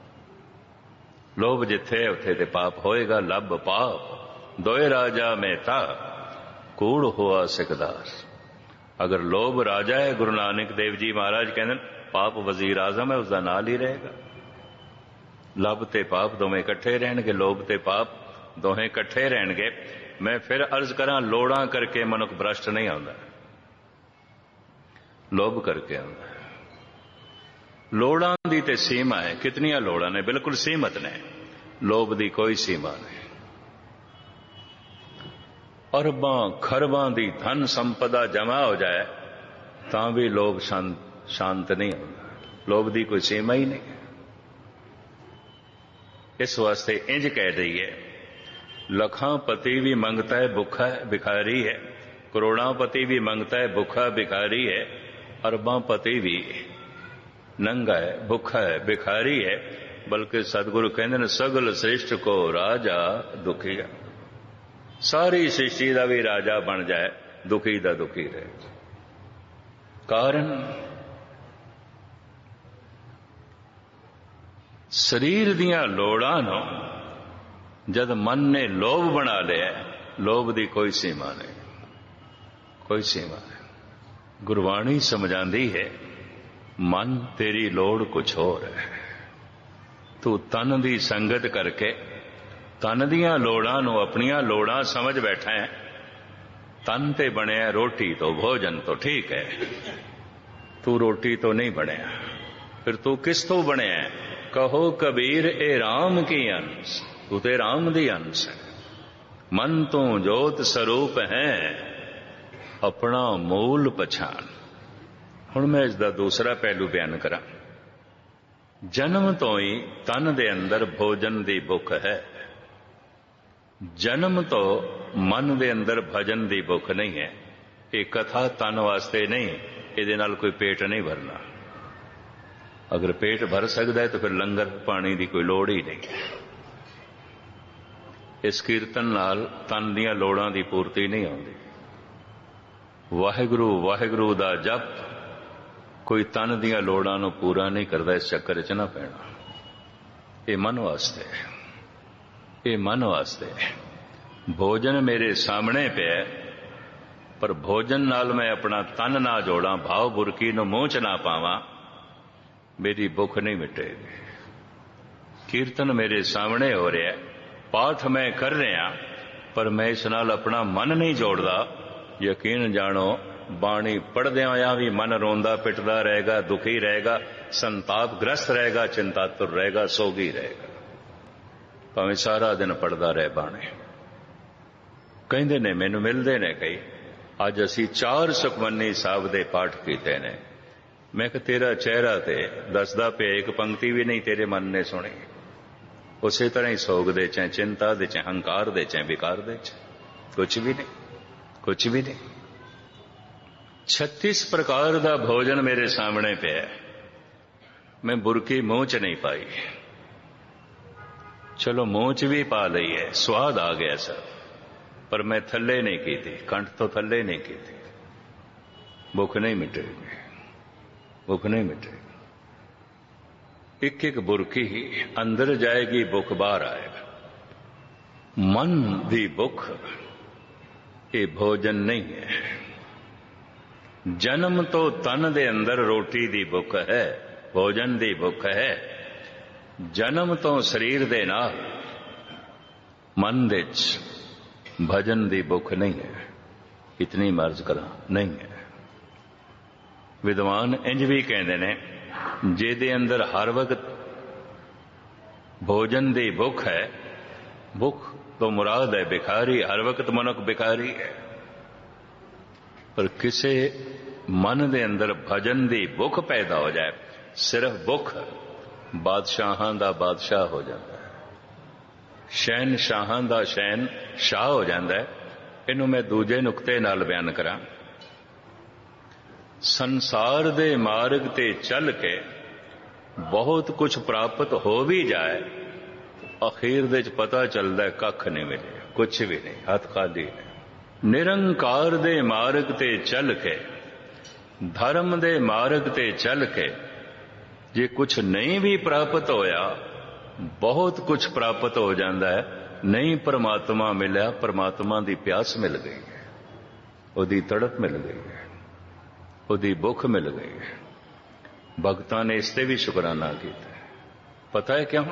लोभ जिथे उथे ते पाप होएगा। लब पाप दोए राजा में था, कूड़ हुआ सिकदार। अगर लोभ राजा है, गुरु नानक देव जी महाराज कहते पाप वजीर आजम है, उसका नाल ही रहेगा। लब ते पाप दोवें इकट्ठे रहणगे, लोभ ते पाप दोहें इकट्ठे रहणगे। मैं फिर अर्ज करा, लोड़ां करके मनुख भ्रष्ट नहीं आउंदा, लोभ करके आउंदा। लोड़ां दी ते सीमा है, कितनियां लोड़ां ने? बिल्कुल सीमित ने, लोभ दी कोई सीमा नहीं। अरबां खरबां दी धन संपदा जमा हो जाए तां भी लोभ शांत नहीं होता। लोभ दी कोई सीमा ही नहीं। इस वास्ते इंज कह दईए, लखां पति भी मंगता है भुखा है भिखारी है, करोड़ां पति भी मंगता है भुखा भिखारी है, अरबां पति भी नंगा है भुखा है भिखारी है। बल्कि सतगुरु कहते हैं, सगल श्रेष्ठ को राजा दुखी है। सारी सृष्टि का भी राजा बन जाए, दुखी दा दुखी रहे। कारण शरीर दियां लोड़ां नूं जद मन ने लोभ बना लिया, लोभ की कोई सीमा नहीं, कोई सीमा नहीं। गुरबाणी समझाती है, मन तेरी लोड़ कुछ होर है। तू तन की संगत करके तन दियां लोड़ां नूं अपनियां लोड़ां समझ बैठा है। तन ते बनया रोटी तो भोजन तो ठीक है, तू रोटी तो नहीं बनया, फिर तू किस तो बनया? कहो कबीर ए राम की अंश, तू ते राम दी अंश है। मन तू जोत स्वरूप है, अपना मूल पछाण। हुण मैं इसका दूसरा पहलू बयान करा। जन्म तो ही तन दे अंदर भोजन की भुख है। जन्म तो मन दे अंदर भजन की भुख नहीं है। ये कथा तन वास्ते नहीं, ये नाल कोई पेट नहीं भरना। अगर पेट भर सकता है तो फिर लंगर पानी की कोई लोड़ ही नहीं। इस कीर्तन नाल तन दियां लोड़ां की पूर्ति नहीं आउंदी। ਵਾਹਿਗੁਰੂ ਵਾਹਿਗੁਰੂ ਦਾ ਜਪ ਕੋਈ ਤਨ ਦੀਆਂ ਲੋੜਾਂ ਨੂੰ ਪੂਰਾ ਨਹੀਂ ਕਰਦਾ। ਇਸ ਚੱਕਰ 'ਚ ਨਾ ਪੈਣਾ। ਇਹ ਮਨ ਵਾਸਤੇ, ਇਹ ਮਨ ਵਾਸਤੇ। ਭੋਜਨ ਮੇਰੇ ਸਾਹਮਣੇ ਪਿਆ, ਪਰ ਭੋਜਨ ਨਾਲ ਮੈਂ ਆਪਣਾ ਤਨ ਨਾ ਜੋੜਾਂ, ਭਾਵ ਬੁਰਕੀ ਨੂੰ ਮੂੰਹ 'ਚ ਨਾ ਪਾਵਾਂ, ਮੇਰੀ ਭੁੱਖ ਨਹੀਂ ਮਿਟੇਗੀ। ਕੀਰਤਨ ਮੇਰੇ ਸਾਹਮਣੇ ਹੋ ਰਿਹਾ, ਪਾਠ ਮੈਂ ਕਰ ਰਿਹਾ, ਪਰ ਮੈਂ ਇਸ ਨਾਲ ਆਪਣਾ ਮਨ ਨਹੀਂ ਜੋੜਦਾ। ਯਕੀਨ ਜਾਣੋ, ਬਾਣੀ ਪੜ੍ਹਦਿਆਂ ਹੋਇਆਂ ਵੀ ਮਨ ਰੋਂਦਾ ਪਿੱਟਦਾ ਰਹੇਗਾ, ਦੁਖੀ ਰਹੇਗਾ, ਸੰਤਾਪਗ੍ਰਸਤ ਰਹੇਗਾ, ਚਿੰਤਾਤੁਰ ਰਹੇਗਾ, ਸੋਗੀ ਰਹੇਗਾ, ਭਾਵੇਂ ਸਾਰਾ ਦਿਨ ਪੜ੍ਹਦਾ ਰਹੇ ਬਾਣੀ। ਕਹਿੰਦੇ ਨੇ, ਮੈਨੂੰ ਮਿਲਦੇ ਨੇ ਕਈ, ਅੱਜ ਅਸੀਂ 4 ਸੁਖਮਨੀ ਸਾਹਿਬ ਦੇ ਪਾਠ ਕੀਤੇ ਨੇ। ਮੈਂ ਕਿਹਾ ਤੇਰਾ ਚਿਹਰਾ ਤੇ ਦੱਸਦਾ ਪਿਆ ਇੱਕ ਪੰਕਤੀ ਵੀ ਨਹੀਂ ਤੇਰੇ ਮਨ ਨੇ ਸੁਣੀ। ਉਸੇ ਤਰ੍ਹਾਂ ਹੀ ਸੋਗ ਦੇ ਚ, ਚਿੰਤਾ ਦੇ ਚ, ਹੰਕਾਰ ਦੇ ਚ, ਵਿਕਾਰ ਦੇ ਚ, ਕੁਛ ਵੀ ਨਹੀਂ, ਕੁਛ ਵੀ ਨਹੀਂ। 36 ਪ੍ਰਕਾਰ ਦਾ ਭੋਜਨ ਮੇਰੇ ਸਾਹਮਣੇ ਪਿਆ, ਮੈਂ ਬੁਰਕੀ ਮੂੰਹ ਚ ਨਹੀਂ ਪਾਈ। ਚਲੋ ਮੂੰਹ ਚ ਵੀ ਪਾ ਲਈ ਹੈ, ਸਵਾਦ ਆ ਗਿਆ ਸਰ, ਪਰ ਮੈਂ ਥੱਲੇ ਨਹੀਂ ਕੀਤੀ, ਕੰਠ ਤੋਂ ਥੱਲੇ ਨਹੀਂ ਕੀਤੀ। ਭੁੱਖ ਨਹੀਂ ਮਿਟੇਗੀ, ਭੁੱਖ ਨਹੀਂ ਮਿਟੇਗੀ। ਇੱਕ ਇੱਕ ਬੁਰਕੀ ਹੀ ਅੰਦਰ ਜਾਏਗੀ, ਭੁੱਖ ਬਾਹਰ ਆਏਗਾ। ਮਨ ਦੀ ਭੁੱਖ ਇਹ ਭੋਜਨ ਨਹੀਂ ਹੈ। ਜਨਮ ਤੋਂ ਤਨ ਦੇ ਅੰਦਰ ਰੋਟੀ ਦੀ ਭੁੱਖ ਹੈ, ਭੋਜਨ ਦੀ ਭੁੱਖ ਹੈ। ਜਨਮ ਤੋਂ ਸਰੀਰ ਦੇ ਨਾਲ ਮਨ ਦੇ ਚ ਭਜਨ ਦੀ ਭੁੱਖ ਨਹੀਂ ਹੈ। ਇਤਨੀ ਮਰਜ਼ ਕਰਾਂ, ਨਹੀਂ ਹੈ। ਵਿਦਵਾਨ ਇੰਜ ਵੀ ਕਹਿੰਦੇ ਨੇ, ਜਿਹਦੇ ਅੰਦਰ ਹਰ ਵਕਤ ਭੋਜਨ ਦੀ ਭੁੱਖ ਹੈ, ਭੁੱਖ ਤੋਂ ਮੁਰਾਦ ਹੈ ਬਿਖਾਰੀ, ਹਰ ਵਕਤ ਮਨੁੱਖ ਬਿਖਾਰੀ ਹੈ। ਪਰ ਕਿਸੇ ਮਨ ਦੇ ਅੰਦਰ ਭਜਨ ਦੀ ਭੁੱਖ ਪੈਦਾ ਹੋ ਜਾਏ, ਸਿਰਫ ਭੁੱਖ, ਬਾਦਸ਼ਾਹਾਂ ਦਾ ਬਾਦਸ਼ਾਹ ਹੋ ਜਾਂਦਾ ਹੈ, ਸ਼ਹਿਨਸ਼ਾਹਾਂ ਦਾ ਸ਼ਹਿਨਸ਼ਾਹ ਹੋ ਜਾਂਦਾ ਹੈ। ਇਹਨੂੰ ਮੈਂ ਦੂਜੇ ਨੁਕਤੇ ਨਾਲ ਬਿਆਨ ਕਰਾਂ। ਸੰਸਾਰ ਦੇ ਮਾਰਗ ਤੇ ਚੱਲ ਕੇ ਬਹੁਤ ਕੁਝ ਪ੍ਰਾਪਤ ਹੋ ਵੀ ਜਾਏ, ਅਖੀਰ ਦੇ ਚ ਪਤਾ ਚੱਲਦਾ ਕੱਖ ਨਹੀਂ ਮਿਲਿਆ, ਕੁਛ ਵੀ ਨਹੀਂ, ਹੱਥ ਖਾਲੀ ਨੇ। ਨਿਰੰਕਾਰ ਦੇ ਮਾਰਗ ਤੇ ਚੱਲ ਕੇ, ਧਰਮ ਦੇ ਮਾਰਗ ਤੇ ਚੱਲ ਕੇ ਜੇ ਕੁਛ ਨਹੀਂ ਵੀ ਪ੍ਰਾਪਤ ਹੋਇਆ, ਬਹੁਤ ਕੁਛ ਪ੍ਰਾਪਤ ਹੋ ਜਾਂਦਾ ਹੈ। ਨਹੀਂ ਪਰਮਾਤਮਾ ਮਿਲਿਆ, ਪਰਮਾਤਮਾ ਦੀ ਪਿਆਸ ਮਿਲ ਗਈ ਹੈ, ਉਹਦੀ ਤੜਪ ਮਿਲ ਗਈ ਹੈ, ਉਹਦੀ ਭੁੱਖ ਮਿਲ ਗਈ ਹੈ। ਭਗਤਾਂ ਨੇ ਇਸ ਤੇ ਵੀ ਸ਼ੁਕਰਾਨਾ ਕੀਤਾ। ਪਤਾ ਹੈ ਕਿਉਂ?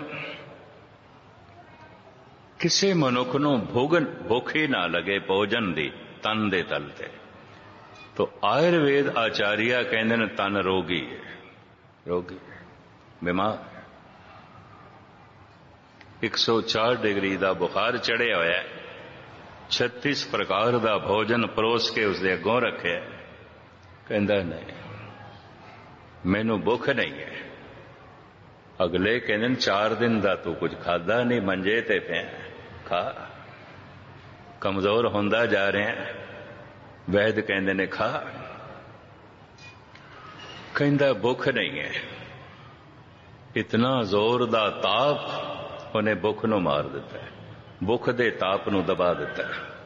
ਕਿਸੇ ਮਨੁੱਖ ਨੂੰ ਭੁੱਖ ਹੀ ਨਾ ਲੱਗੇ ਭੋਜਨ ਦੀ ਤਨ ਦੇ ਤਲ ਤੇ, ਤੋ ਆਯੁਰਵੇਦ ਆਚਾਰੀਆ ਕਹਿੰਦੇ ਨੇ ਤਨ ਰੋਗੀ ਹੈ, ਰੋਗੀ ਹੈ, ਬਿਮਾਰ ਹੈ। 104 ਡਿਗਰੀ ਦਾ ਬੁਖਾਰ ਚੜਿਆ ਹੋਇਆ, 36 ਪ੍ਰਕਾਰ ਦਾ ਭੋਜਨ ਪਰੋਸ ਕੇ ਉਸਦੇ ਅੱਗੋਂ ਰੱਖਿਆ। ਕਹਿੰਦਾ ਨਹੀਂ, ਮੈਨੂੰ ਭੁੱਖ ਨਹੀਂ ਹੈ। ਅਗਲੇ ਕਹਿੰਦੇ 4 ਦਿਨ ਦਾ ਤੂੰ ਕੁਝ ਖਾਦਾ ਨਹੀਂ, ਮੰਜੇ ਤੇ ਪਿਆ, ਖਾ, ਕਮਜ਼ੋਰ ਹੁੰਦਾ ਜਾ ਰਿਹਾ। ਵੈਦ ਕਹਿੰਦੇ ਨੇ ਖਾ। ਕਹਿੰਦਾ ਭੁੱਖ ਨਹੀਂ ਹੈ। ਇਤਨਾ ਜ਼ੋਰ ਦਾ ਤਾਪ ਉਹਨੇ ਭੁੱਖ ਨੂੰ ਮਾਰ ਦਿੱਤਾ, ਭੁੱਖ ਦੇ ਤਾਪ ਨੂੰ ਦਬਾ ਦਿੱਤਾ।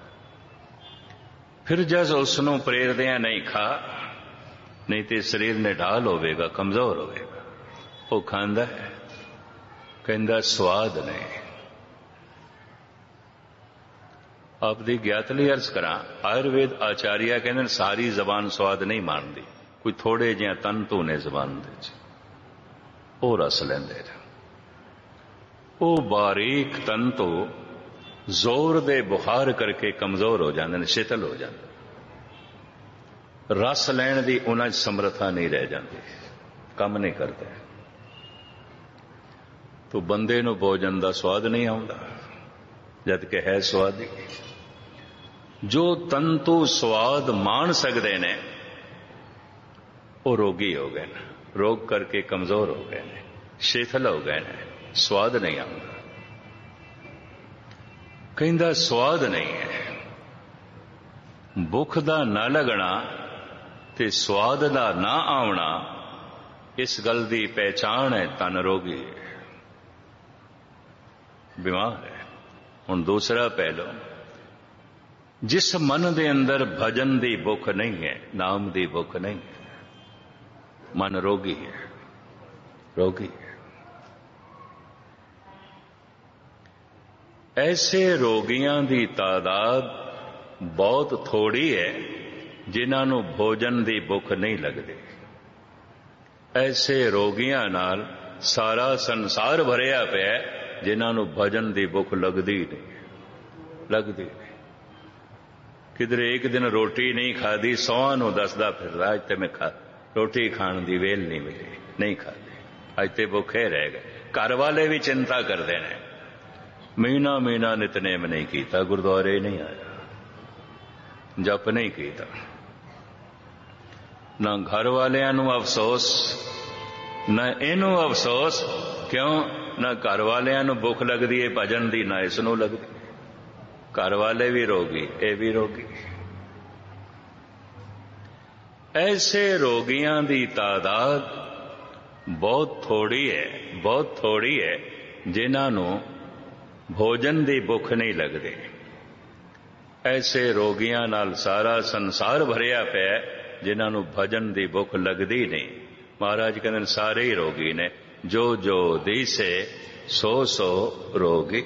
ਫਿਰ ਜਦ ਉਸ ਨੂੰ ਪ੍ਰੇਰਦਿਆਂ ਨਹੀਂ ਖਾ, ਨਹੀਂ ਤੇ ਸਰੀਰ ਨਿਢਾਲ ਹੋਵੇਗਾ, ਕਮਜ਼ੋਰ ਹੋਵੇਗਾ। ਉਹ ਖਾਂਦਾ ਹੈ, ਕਹਿੰਦਾ ਸਵਾਦ ਨਹੀਂ। ਆਪ ਦੀ ਗਿਆਤ ਲਈ ਅਰਜ਼ ਕਰਾਂ, ਆਯੁਰਵੇਦ ਆਚਾਰੀਆ ਕਹਿੰਦੇ ਸਾਰੀ ਜ਼ਬਾਨ ਸਵਾਦ ਨਹੀਂ ਮਾਣਦੀ, ਕੋਈ ਥੋੜੇ ਜਿਹਾ ਤਨ ਧੂਨੇ ਜ਼ਬਾਨ ਦੇ ਚ, ਉਹ ਰਸ ਲੈਂਦੇ ਨੇ। ਉਹ ਬਾਰੀਕ ਤਨ ਤੋਂ ਜ਼ੋਰ ਦੇ ਬੁਖਾਰ ਕਰਕੇ ਕਮਜ਼ੋਰ ਹੋ ਜਾਂਦੇ ਨੇ, ਸ਼ਿਥਲ ਹੋ ਜਾਂਦੇ। ਰਸ ਲੈਣ ਦੀ ਉਹਨਾਂ 'ਚ ਸਮਰੱਥਾ ਨਹੀਂ ਰਹਿ ਜਾਂਦੀ, ਕੰਮ ਨਹੀਂ ਕਰਦੇ। ਤੋ ਬੰਦੇ ਨੂੰ ਭੋਜਨ ਦਾ ਸਵਾਦ ਨਹੀਂ ਆਉਂਦਾ, ਜਦ ਕਿ ਹੈ ਸਵਾਦੀ। ਜੋ ਤੰਤੂ ਸਵਾਦ ਮਾਣ ਸਕਦੇ ਨੇ ਉਹ ਰੋਗੀ ਹੋ ਗਏ ਨੇ, ਰੋਗ ਕਰਕੇ ਕਮਜ਼ੋਰ ਹੋ ਗਏ ਨੇ, ਸ਼ਿਥਲ ਹੋ ਗਏ ਨੇ, ਸਵਾਦ ਨਹੀਂ ਆਉਂਦਾ। ਕਹਿੰਦਾ ਸਵਾਦ ਨਹੀਂ ਹੈ। ਭੁੱਖ ਦਾ ਨਾ ਲੱਗਣਾ ਤੇ ਸਵਾਦ ਦਾ ਨਾ ਆਉਣਾ, ਇਸ ਗੱਲ ਦੀ ਪਹਿਚਾਣ ਹੈ ਤਨ ਰੋਗੀ, ਬਿਮਾਰ ਹੈ। ਹੁਣ ਦੂਸਰਾ ਪਹਿਲੂ, ਜਿਸ ਮਨ ਦੇ ਅੰਦਰ ਭਜਨ ਦੀ ਭੁੱਖ ਨਹੀਂ ਹੈ, ਨਾਮ ਦੀ ਭੁੱਖ ਨਹੀਂ ਹੈ, ਮਨ ਰੋਗੀ ਹੈ, ਰੋਗੀ ਹੈ। ਐਸੇ ਰੋਗੀਆਂ ਦੀ ਤਾਦਾਦ ਬਹੁਤ ਥੋੜੀ ਹੈ ਜਿਨ੍ਹਾਂ ਨੂੰ ਭੋਜਨ ਦੀ ਭੁੱਖ ਨਹੀਂ ਲੱਗਦੀ। ਐਸੇ ਰੋਗੀਆਂ ਨਾਲ ਸਾਰਾ ਸੰਸਾਰ ਭਰਿਆ ਪਿਆ ਜਿਨ੍ਹਾਂ ਨੂੰ ਭਜਨ ਦੀ ਭੁੱਖ ਲੱਗਦੀ ਨਹੀਂ, ਲੱਗਦੀ ਨਹੀਂ। ਕਿਧਰੇ ਇੱਕ ਦਿਨ ਰੋਟੀ ਨਹੀਂ ਖਾਦੀ, 100 ਨੂੰ ਦੱਸਦਾ ਫਿਰਦਾ ਅੱਜ ਤੇ ਮੈਂ ਰੋਟੀ ਖਾਣ ਦੀ ਵੇਲ ਨਹੀਂ ਮਿਲੀ, ਨਹੀਂ ਖਾਦੀ, ਅੱਜ ਤੇ ਭੁੱਖੇ ਰਹਿ ਗਏ। ਘਰ ਵਾਲੇ ਵੀ ਚਿੰਤਾ ਕਰਦੇ ਨੇ, ਮਹੀਨਾ ਮਹੀਨਾ ਨਿਤਨੇਮ ਨਹੀਂ ਕੀਤਾ, ਗੁਰਦੁਆਰੇ ਨਹੀਂ ਆਇਆ, ਜਪ ਨਹੀਂ ਕੀਤਾ। ਨਾ ਘਰ ਵਾਲਿਆਂ ਨੂੰ ਅਫਸੋਸ, ਨਾ ਇਹਨੂੰ ਅਫਸੋਸ, ਕਿਉਂ? ਨਾ ਘਰ ਵਾਲਿਆਂ ਨੂੰ ਭੁੱਖ ਲੱਗਦੀ ਹੈ ਭਜਨ ਦੀ, ਨਾ ਇਸ ਨੂੰ ਲੱਗਦੀ। ਘਰ ਵਾਲੇ ਵੀ ਰੋਗੀ, ਇਹ ਵੀ ਰੋਗੀ। ਐਸੇ ਰੋਗੀਆਂ ਦੀ ਤਾਦਾਦ ਬਹੁਤ ਥੋੜੀ ਹੈ, ਬਹੁਤ ਥੋੜੀ ਹੈ ਜਿਨ੍ਹਾਂ ਨੂੰ ਭੋਜਨ ਦੀ ਭੁੱਖ ਨਹੀਂ ਲੱਗਦੀ। ਐਸੇ ਰੋਗੀਆਂ ਨਾਲ ਸਾਰਾ ਸੰਸਾਰ ਭਰਿਆ ਪਿਆ ਜਿਨ੍ਹਾਂ ਨੂੰ ਭਜਨ ਦੀ ਭੁੱਖ ਲੱਗਦੀ ਨਹੀਂ। ਮਹਾਰਾਜ ਕਹਿੰਦੇ ਨੇ ਸਾਰੇ ਹੀ ਰੋਗੀ ਨੇ, ਜੋ ਜੋ ਦੀਸੇ ਸੋ ਸੋ ਰੋਗੀ।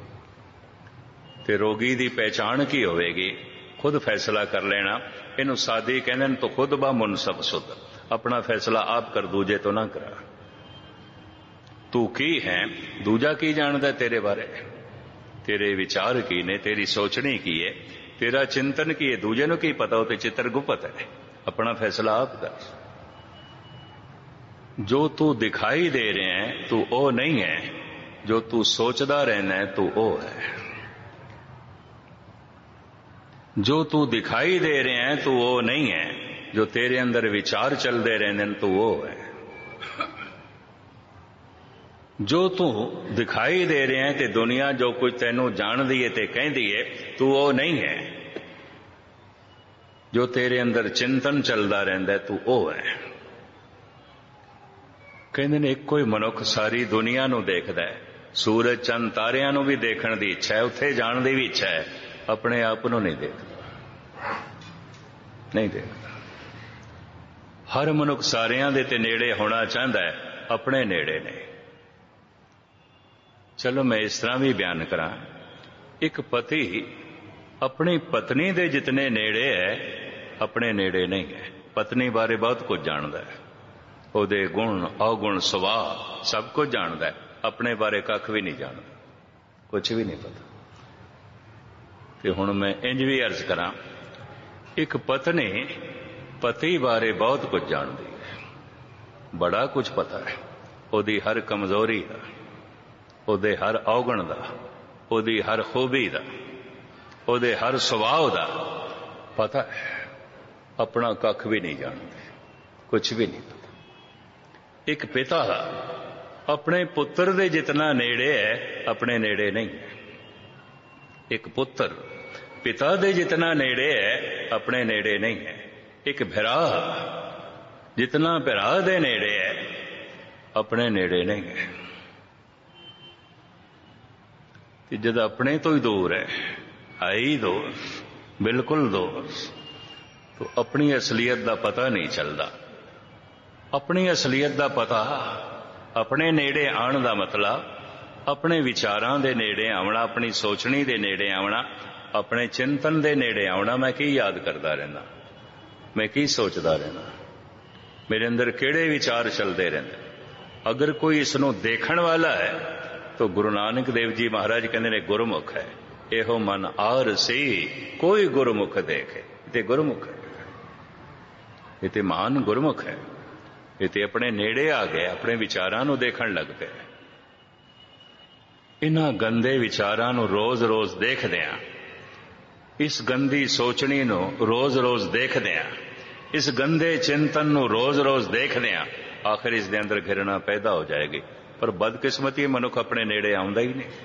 ਤੇ ਰੋਗੀ ਦੀ ਪਹਿਚਾਣ ਕੀ ਹੋਵੇਗੀ? ਖੁਦ ਫੈਸਲਾ ਕਰ ਲੈਣਾ। ਇਹਨੂੰ ਸਾਦੀ ਕਹਿੰਦੇ ਨੇ, ਤੋ ਖੁਦ ਬਾ ਮੁਨਸਬ ਸੁਧ, ਆਪਣਾ ਫੈਸਲਾ ਆਪ ਕਰ, ਦੂਜੇ ਤੋਂ ਨਾ ਕਰਾ। ਤੂੰ ਕੀ ਹੈ, ਦੂਜਾ ਕੀ ਜਾਣਦਾ ਤੇਰੇ ਬਾਰੇ? ਤੇਰੇ ਵਿਚਾਰ ਕੀ ਨੇ, ਤੇਰੀ ਸੋਚਣੀ ਕੀ ਹੈ, ਤੇਰਾ ਚਿੰਤਨ ਕੀ ਹੈ, ਦੂਜੇ ਨੂੰ ਕੀ ਪਤਾ? ਉਹ ਤੇ ਚਿੱਤਰ ਗੁਪਤ ਹੈ। ਆਪਣਾ ਫੈਸਲਾ ਆਪ ਕਰ। ਜੋ ਤੂੰ ਦਿਖਾਈ ਦੇ ਰਿਹਾ ਹੈ ਤੂੰ ਉਹ ਨਹੀਂ ਹੈ, ਜੋ ਤੂੰ ਸੋਚਦਾ ਰਹਿਣਾ ਹੈ ਤੂੰ ਉਹ ਹੈ। ਜੋ ਤੂੰ ਦਿਖਾਈ ਦੇ ਰਿਹਾ ਹੈ ਤੂੰ ਉਹ ਨਹੀਂ ਹੈ, ਜੋ ਤੇਰੇ ਅੰਦਰ ਵਿਚਾਰ ਚੱਲਦੇ ਰਹਿੰਦੇ ਨੇ ਤੂੰ ਉਹ ਹੈ। ਜੋ ਤੂੰ ਦਿਖਾਈ ਦੇ ਰਿਹਾ ਹੈ ਤੇ ਦੁਨੀਆ ਜੋ ਕੁਝ ਤੈਨੂੰ ਜਾਣਦੀ ਹੈ ਤੇ ਕਹਿੰਦੀ ਹੈ, ਤੂੰ ਉਹ ਨਹੀਂ ਹੈ। ਜੋ ਤੇਰੇ ਅੰਦਰ ਚਿੰਤਨ ਚੱਲਦਾ ਰਹਿੰਦਾ ਤੂੰ ਉਹ ਹੈ। ਕਹਿੰਦੇ ਨੇ ਇੱਕੋ ਹੀ ਮਨੁੱਖ ਸਾਰੀ ਦੁਨੀਆ ਨੂੰ ਦੇਖਦਾ ਹੈ, ਸੂਰਜ ਚੰਦ ਤਾਰਿਆਂ ਨੂੰ ਵੀ ਦੇਖਣ ਦੀ ਇੱਛਾ ਹੈ, ਉੱਥੇ ਜਾਣ ਦੀ ਵੀ ਇੱਛਾ ਹੈ, ਆਪਣੇ ਆਪ ਨੂੰ ਨਹੀਂ ਦੇਖਦਾ, ਨਹੀਂ ਦੇਖਦਾ। ਹਰ ਮਨੁੱਖ ਸਾਰਿਆਂ ਦੇ ਤੇ ਨੇੜੇ ਹੋਣਾ ਚਾਹੁੰਦਾ ਹੈ, ਆਪਣੇ ਨੇੜੇ ਨਹੀਂ। ਚਲੋ ਮੈਂ ਇਸ ਤਰ੍ਹਾਂ ਵੀ ਬਿਆਨ ਕਰਾਂ, ਇੱਕ ਪਤੀ ਆਪਣੀ ਪਤਨੀ ਦੇ ਜਿਤਨੇ ਨੇੜੇ ਹੈ ਆਪਣੇ ਨੇੜੇ ਨਹੀਂ ਹੈ। ਪਤਨੀ ਬਾਰੇ ਬਹੁਤ ਕੁਝ ਜਾਣਦਾ ਹੈ, ਉਹਦੇ ਗੁਣ ਔਗੁਣ ਸੁਭਾਅ ਸਭ ਕੁਝ ਜਾਣਦਾ ਹੈ, ਆਪਣੇ ਬਾਰੇ ਕੱਖ ਵੀ ਨਹੀਂ ਜਾਣਦਾ, ਕੁਝ ਵੀ ਨਹੀਂ ਪਤਾ। ਤੇ ਹੁਣ ਮੈਂ ਇੰਜ ਵੀ ਅਰਜ਼ ਕਰਾਂ, ਇੱਕ ਪਤਨੀ ਪਤੀ ਬਾਰੇ ਬਹੁਤ ਕੁਝ ਜਾਣਦੀ ਹੈ, ਬੜਾ ਕੁਝ ਪਤਾ ਹੈ, ਉਹਦੀ ਹਰ ਕਮਜ਼ੋਰੀ ਦਾ, ਉਹਦੇ ਹਰ ਔਗਣ ਦਾ, ਉਹਦੀ ਹਰ ਖੂਬੀ ਦਾ, ਉਹਦੇ ਹਰ ਸੁਭਾਅ ਦਾ ਪਤਾ ਹੈ। ਆਪਣਾ ਕੱਖ ਵੀ ਨਹੀਂ ਜਾਣਦੇ, ਕੁਝ ਵੀ ਨਹੀਂ ਪਤਾ। ਇੱਕ ਪਿਤਾ ਆਪਣੇ ਪੁੱਤਰ ਦੇ ਜਿਤਨਾ ਨੇੜੇ ਹੈ ਆਪਣੇ ਨੇੜੇ ਨਹੀਂ ਹੈ। ਇੱਕ ਪੁੱਤਰ ਪਿਤਾ ਦੇ ਜਿਤਨਾ ਨੇੜੇ ਹੈ ਆਪਣੇ ਨੇੜੇ ਨਹੀਂ ਹੈ। ਇੱਕ ਭਰਾ ਜਿਤਨਾ ਭਰਾ ਦੇ ਨੇੜੇ ਹੈ ਆਪਣੇ ਨੇੜੇ ਨਹੀਂ ਹੈ। ਤੇ ਜਦ ਆਪਣੇ ਤੋਂ ਹੀ ਦੂਰ ਹੈ ਹੀ ਦੂਰ, ਬਿਲਕੁਲ ਦੂਰ, तो अपनी असलियत का पता नहीं चलता। अपनी असलियत का पता, अपने नेड़े आने का मतलब अपने विचारां दे नेड़े आना, अपनी सोचनी दे नेड़े आना, अपने चिंतन दे नेड़े आना। मैं की याद करता रहना, मैं की सोचता रहना, मेरे अंदर केड़े विचार चलते रहते। अगर कोई इसनों देखण वाला है तो गुरु नानक देव जी महाराज कहते ने गुरमुख है। एहो मन आर सी कोई गुरमुख देखे, ते गुरमुख है, ये ते महान गुरमुख है। ये ते अपने नेड़े आ गए, अपने विचारां नूं देखण लग पे। इन्हां गंदे विचारां नूं रोज रोज देखदियां, इस गंदी सोचनी नूं रोज रोज देखदियां, इस गंदे चिंतन नूं रोज रोज देखदियां आखिर इस दे अंदर घृणा पैदा हो जाएगी। पर बदकिस्मती मनुख अपने नेड़े आउंदा ही नहीं।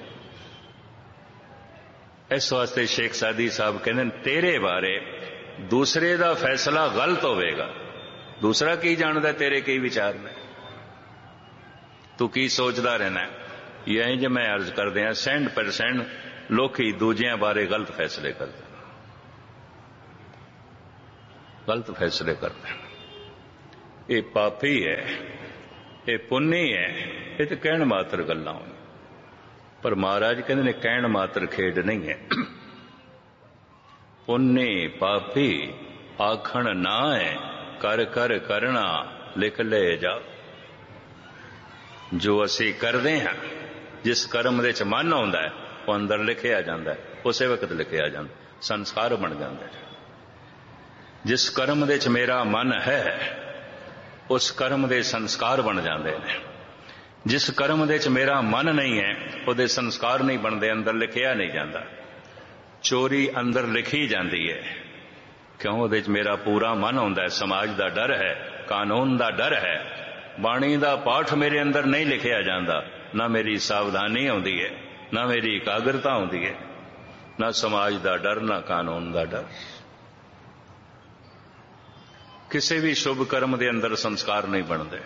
इस वास्ते शेख सादी साहब कहते हैं, तेरे बारे दूसरे का फैसला गलत होवेगा। दूसरा की जानता तेरे की विचार ने, तू की सोचता रहना है। यही जो मैं अर्ज कर दिया 100% लोग दूजिया बारे गलत फैसले करते। गलत फैसले करते हैं। ये पापी है, ये पुन्नी है, ये तो कहण मात्र गल्लां होईं, पर महाराज कहते ने कहण मात्र खेड नहीं है। पुन्नी पापी आखण ना है, कर कर करना लिख ले जा। जो असी करते हैं, जिस कर्म दे च मन आउंदा है, वो अंदर लिखिया जांदा है, उसे वक्त लिखिया जांदा, संस्कार बन जांदा है। जिस कर्म दे च मेरा मन है, उस कर्म दे संस्कार बन जाते हैं। जिस कर्म दे च मेरा मन नहीं है, उहदे संस्कार नहीं बनते, अंदर लिखिया नहीं जाता। चोरी अंदर लिखी जाती है, क्यों? उहदे च मेरा पूरा मन आउंदा है, समाज का डर है, कानून का डर है। बाणी का पाठ मेरे अंदर नहीं लिखिया जाता, ना मेरी सावधानी आउंदी है, ना मेरी एकाग्रता आउंदी है, ना समाज का डर, ना कानून का डर। किसी भी शुभ कर्म के अंदर संस्कार नहीं बनते,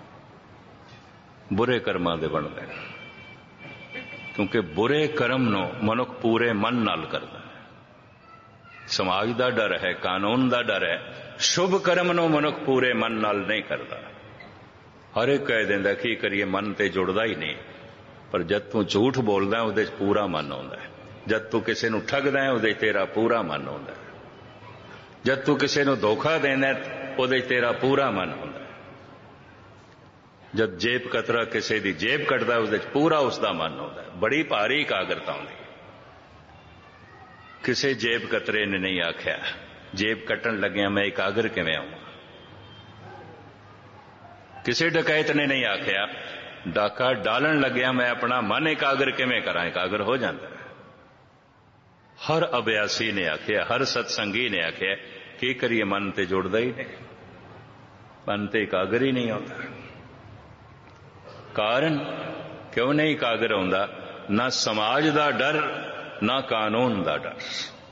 बुरे कर्मां दे बनते, क्योंकि बुरे कर्म नो मनुख पूरे मन नाल करता है। समाज का डर है, कानून का डर है, शुभ कर्म नो मनुख पूरे मन नाल नहीं करता। हर एक कह देंदा की करिए, मन ते जुड़दा ही नहीं। पर जद तू झूठ बोलदा है, उहदे च पूरा मन आउंदा है। जद तू किसी नूं ठगदा है, उहदे च तेरा पूरा मन आउंदा है। जद तू किसी नूं धोखा देंदा है, उहदे च तेरा पूरा मन आउंदा है। जद जेब कतरा किसी दी जेब कटदा है, उहदे च पूरा उसदा मन आउंदा है। बड़ी भारी एकाग्रता आउंदी है। किसी जेब कतरे ने नहीं आख्या जेब कट्टन लग्या मैं एकाग्र किवें आवां। किसी डकैत ने नहीं आख्या डाका डालन लग्या मैं अपना मन एकाग्र किवें करां, एकाग्र हो जाता है। हर अभ्यासी ने आख्या, हर सत्संगी ने आख्या की करिए, मन ते जुड़दा ही नहीं, मन ते एकाग्र ही नहीं होता। कारण क्यों नहीं एकाग्र होंदा? ना समाज का डर, ना कानून का डर।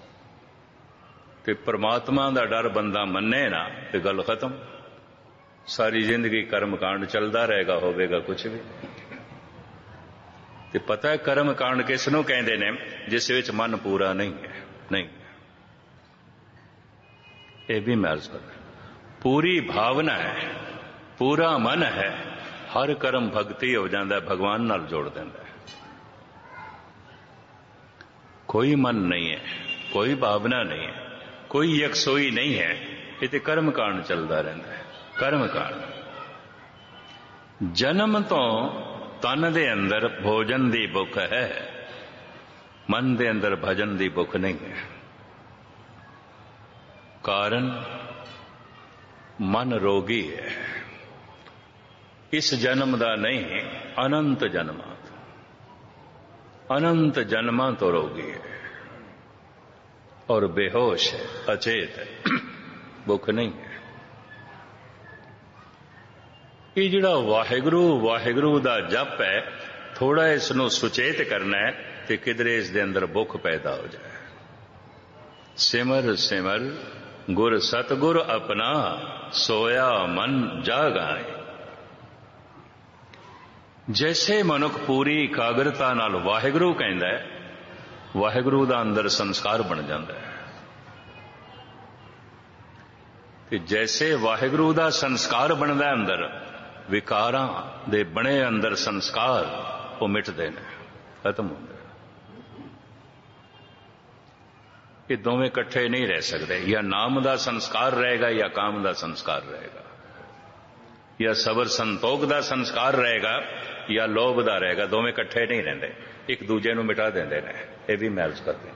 ते परमात्मा का डर बंदा मन्ने ना ते गल खत्म। सारी जिंदगी कर्म कांड चलता रहेगा, होवेगा कुछ भी। ते पता है कर्म कांड किसनों कहते ने? जिस विच मन पूरा नहीं है। नहीं, ये भी मैं अर्ज कर, पूरी भावना है, पूरा मन है, हर कर्म भगती हो जाता है, भगवान नाल जोड़ देता है। कोई मन नहीं है, कोई भावना नहीं है, कोई यकसोई नहीं है, ये तो कर्म कांड चलता रहता है। कर्म कांड जन्म तो तन दे अंदर भोजन दी भुख है, मन दे अंदर भजन दी भुख नहीं है। कारण मन रोगी है, इस जन्म दा नहीं, अनंत जन्मां, अनंत जन्मां तो रोगी है और बेहोश है, अचेत है, भुख नहीं है। ये जिहड़ा वाहिगुरु वाहिगुरु दा जप है, थोड़ा इसनों सुचेत करना है तो किधरे इस दे अंदर भुख पैदा हो जाए। सिमर सिमर गुर सतगुर अपना, सोया मन जागाए। जैसे मनुख पूरी एकाग्रता नाल वाहिगुरु कहंदा है, वाहिगुरु दा अंदर संस्कार बन जाता है। ते जैसे वाहिगुरु दा संस्कार बनता है अंदर, विकारां दे बने अंदर संस्कार वो मिटदे ने, खत्म होंदे। ये दोवें इकट्ठे नहीं रह सकते। या नाम दा संस्कार रहेगा या काम दा संस्कार रहेगा, या सबर संतोख दा संस्कार रहेगा या लोभ दा रहेगा। दोवें इकट्ठे नहीं रहंदे, एक दूजे नूं मिटा देंदे ने। ये भी मैं अर्ज करदा।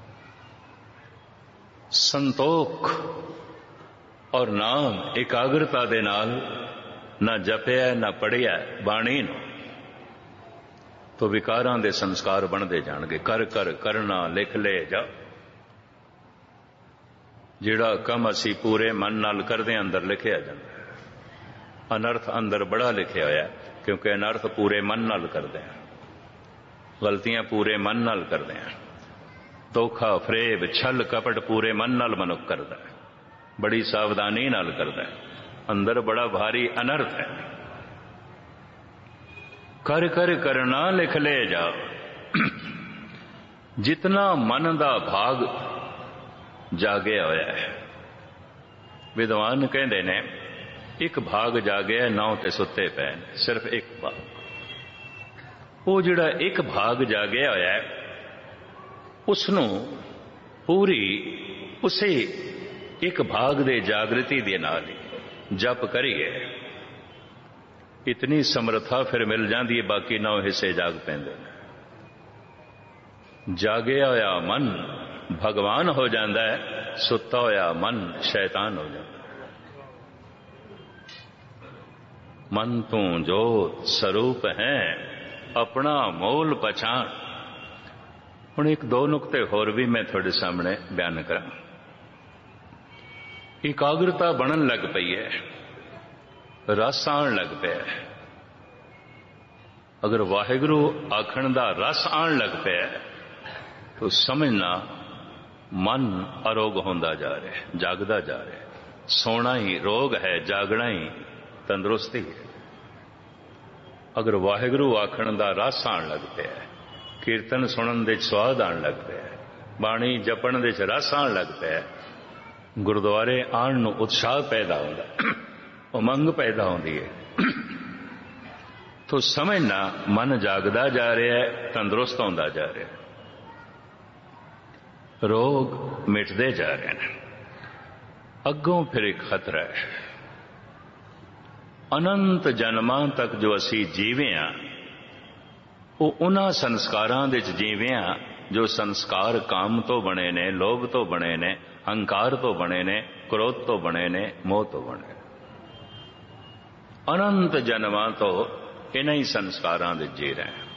संतोख और नाम एकाग्रता दे नाल ना जपिया ना पढ़िया बाणी नो, तो विकारां दे संस्कार बनते जाणगे। कर कर करना लिख ले जा। जिहड़ा कम असी पूरे मन नाल करदे अंदर लिखिया जांदा है। अनर्थ अंदर बड़ा लिखिया होया, क्योंकि अनर्थ पूरे मन नाल करदे हैं, गलतियां पूरे मन नाल करदे हैं। धोखा फरेब छल कपट पूरे मन नाल मनुख करदा है, बड़ी सावधानी नाल करदा है। अंदर बड़ा भारी अनर्थ है। कर कर करना लिख ले जा। जितना मन दा भाग जागे होया है, ਵਿਦਵਾਨ ਕਹਿੰਦੇ ਨੇ ਇੱਕ ਭਾਗ ਜਾਗਿਆ, 9 ਤੇ ਸੁੱਤੇ ਪਏ ਨੇ, ਸਿਰਫ ਇੱਕ ਭਾਗ। ਉਹ ਜਿਹੜਾ ਇੱਕ ਭਾਗ ਜਾਗਿਆ ਹੋਇਆ ਉਸ ਨੂੰ ਪੂਰੀ ਉਸੇ ਇੱਕ ਭਾਗ ਦੇ ਜਾਗਰਤੀ ਦੇ ਨਾਲ ਹੀ ਜਪ ਕਰੀਏ, ਇਤਨੀ ਸਮਰੱਥਾ ਫਿਰ ਮਿਲ ਜਾਂਦੀ ਹੈ, ਬਾਕੀ 9 ਹਿੱਸੇ ਜਾਗ ਪੈਂਦੇ ਨੇ। ਜਾਗਿਆ ਹੋਇਆ ਮਨ ਭਗਵਾਨ ਹੋ ਜਾਂਦਾ ਹੈ, ਸੁੱਤਾ ਹੋਇਆ ਮਨ ਸ਼ੈਤਾਨ ਹੋ ਜਾਂਦਾ। ਮਨ ਤੂੰ ਜੋਤ ਸਰੂਪ ਹੈ, ਆਪਣਾ ਮੋਲ ਪਛਾਣ। ਹੁਣ ਇੱਕ ਦੋ ਨੁਕਤੇ ਹੋਰ ਵੀ ਮੈਂ ਤੁਹਾਡੇ ਸਾਹਮਣੇ ਬਿਆਨ ਕਰਾਂ। ਇਕਾਗਰਤਾ ਬਣਨ ਲੱਗ ਪਈ ਹੈ, ਰਸ ਆਉਣ ਲੱਗ ਪਿਆ। ਅਗਰ ਵਾਹਿਗੁਰੂ ਆਖਣ ਦਾ ਰਸ ਆਉਣ ਲੱਗ ਪਿਆ ਤਾਂ ਸਮਝਣਾ ਮਨ ਅਰੋਗ ਹੁੰਦਾ ਜਾ ਰਿਹਾ, ਜਾਗਦਾ ਜਾ ਰਿਹਾ। ਸੋਣਾ ਹੀ ਰੋਗ ਹੈ, ਜਾਗਣਾ ਹੀ ਤੰਦਰੁਸਤੀ ਹੈ। ਅਗਰ ਵਾਹਿਗੁਰੂ ਆਖਣ ਦਾ ਰਸ ਆਉਣ ਲੱਗ ਪਿਆ, ਕੀਰਤਨ ਸੁਣਨ ਦੇ ਸਵਾਦ ਆਉਣ ਲੱਗ ਪਿਆ, ਬਾਣੀ ਜਪਣ ਦੇ ਰਸ ਆਉਣ ਲੱਗ ਪਿਆ, ਗੁਰਦੁਆਰੇ ਆਉਣ ਨੂੰ ਉਤਸ਼ਾਹ ਪੈਦਾ ਹੁੰਦਾ, ਉਮੰਗ ਪੈਦਾ ਹੁੰਦੀ ਹੈ, ਤੋ ਸਮਝਣਾ ਮਨ ਜਾਗਦਾ ਜਾ ਰਿਹਾ ਹੈ, ਤੰਦਰੁਸਤ ਹੁੰਦਾ ਜਾ ਰਿਹਾ ਹੈ, ਰੋਗ ਮਿਟਦੇ ਜਾ ਰਹੇ ਨੇ। ਅੱਗੋਂ ਫਿਰ ਇੱਕ ਖਤਰਾ ਹੈ। ਅਨੰਤ ਜਨਮਾਂ ਤੱਕ ਜੋ ਅਸੀਂ ਜੀਵੇ ਹਾਂ, ਉਹ ਉਹਨਾਂ ਸੰਸਕਾਰਾਂ ਦੇ ਵਿੱਚ ਜੀਵੇ ਹਾਂ ਜੋ ਸੰਸਕਾਰ ਕਾਮ ਤੋਂ ਬਣੇ ਨੇ, ਲੋਭ ਤੋਂ ਬਣੇ ਨੇ, ਹੰਕਾਰ ਤੋਂ ਬਣੇ ਨੇ, ਕ੍ਰੋਧ ਤੋਂ ਬਣੇ ਨੇ, ਮੋਹ ਤੋਂ ਬਣੇ ਨੇ। ਅਨੰਤ ਜਨਮਾਂ ਤੋਂ ਇਹਨਾਂ ਹੀ ਸੰਸਕਾਰਾਂ ਦੇ ਜੀ ਰਹੇ ਹਾਂ,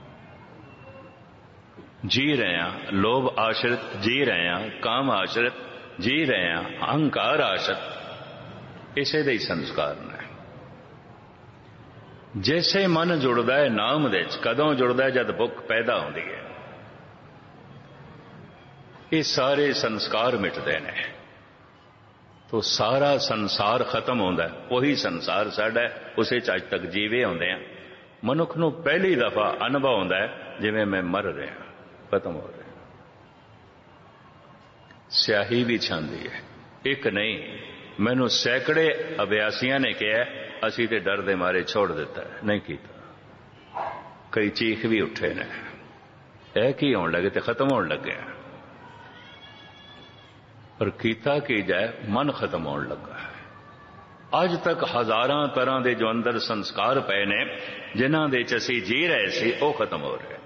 ਜੀ ਰਹੇ ਹਾਂ, ਲੋਭ ਆਸ਼ਰਿਤ ਜੀ ਰਹੇ ਹਾਂ, ਕਾਮ ਆਸ਼ਰਿਤ ਜੀ ਰਹੇ ਹਾਂ, ਅਹੰਕਾਰ ਆਸ਼ਰਿਤ, ਇਸੇ ਦੇ ਹੀ ਸੰਸਕਾਰ ਨੇ। ਜੈਸੇ ਮਨ ਜੁੜਦਾ ਹੈ ਨਾਮ ਦੇ ਵਿੱਚ, ਕਦੋਂ ਜੁੜਦਾ ਹੈ? ਜਦ ਭੁੱਖ ਪੈਦਾ ਹੁੰਦੀ ਹੈ। ਇਹ ਸਾਰੇ ਸੰਸਕਾਰ ਮਿਟਦੇ ਨੇ ਤੋ ਸਾਰਾ ਸੰਸਾਰ ਖਤਮ ਹੁੰਦਾ। ਉਹੀ ਸੰਸਾਰ ਸਾਡਾ, ਉਸੇ ਚ ਅੱਜ ਤੱਕ ਜੀਵੇ ਹੁੰਦੇ ਆ। ਮਨੁੱਖ ਨੂੰ ਪਹਿਲੀ ਦਫਾ ਅਨੁਭਵ ਹੁੰਦਾ ਹੈ ਜਿਵੇਂ ਮੈਂ ਮਰ ਰਿਹਾ, ਖਤਮ ਹੋ ਰਿਹਾ। ਸਿਆਹੀ ਵੀ ਛਾਂਦੀ ਹੈ, ਇੱਕ ਨਹੀਂ, ਮੈਨੂੰ ਸੈਂਕੜੇ ਅਭਿਆਸੀਆਂ ਨੇ ਕਿਹਾ ਅਸੀਂ ਤੇ ਡਰ ਦੇ ਮਾਰੇ ਛੋੜ ਦਿੱਤਾ, ਨਹੀਂ ਕੀਤਾ। ਕਈ ਚੀਖ ਵੀ ਉੱਠੇ ਨੇ, ਇਹ ਕੀ ਹੋਣ ਲੱਗੇ ਤੇ ਖਤਮ ਹੋਣ ਲੱਗਿਆ। ਪਰ ਕੀਤਾ ਕੀ ਜਾਏ, ਮਨ ਖਤਮ ਹੋਣ ਲੱਗਾ। ਅੱਜ ਤੱਕ ਹਜ਼ਾਰਾਂ ਤਰ੍ਹਾਂ ਦੇ ਜੋ ਅੰਦਰ ਸੰਸਕਾਰ ਪਏ ਨੇ, ਜਿਨ੍ਹਾਂ ਦੇ ਚ ਅਸੀਂ ਜੀ ਰਹੇ ਸੀ, ਉਹ ਖਤਮ ਹੋ ਰਹੇ।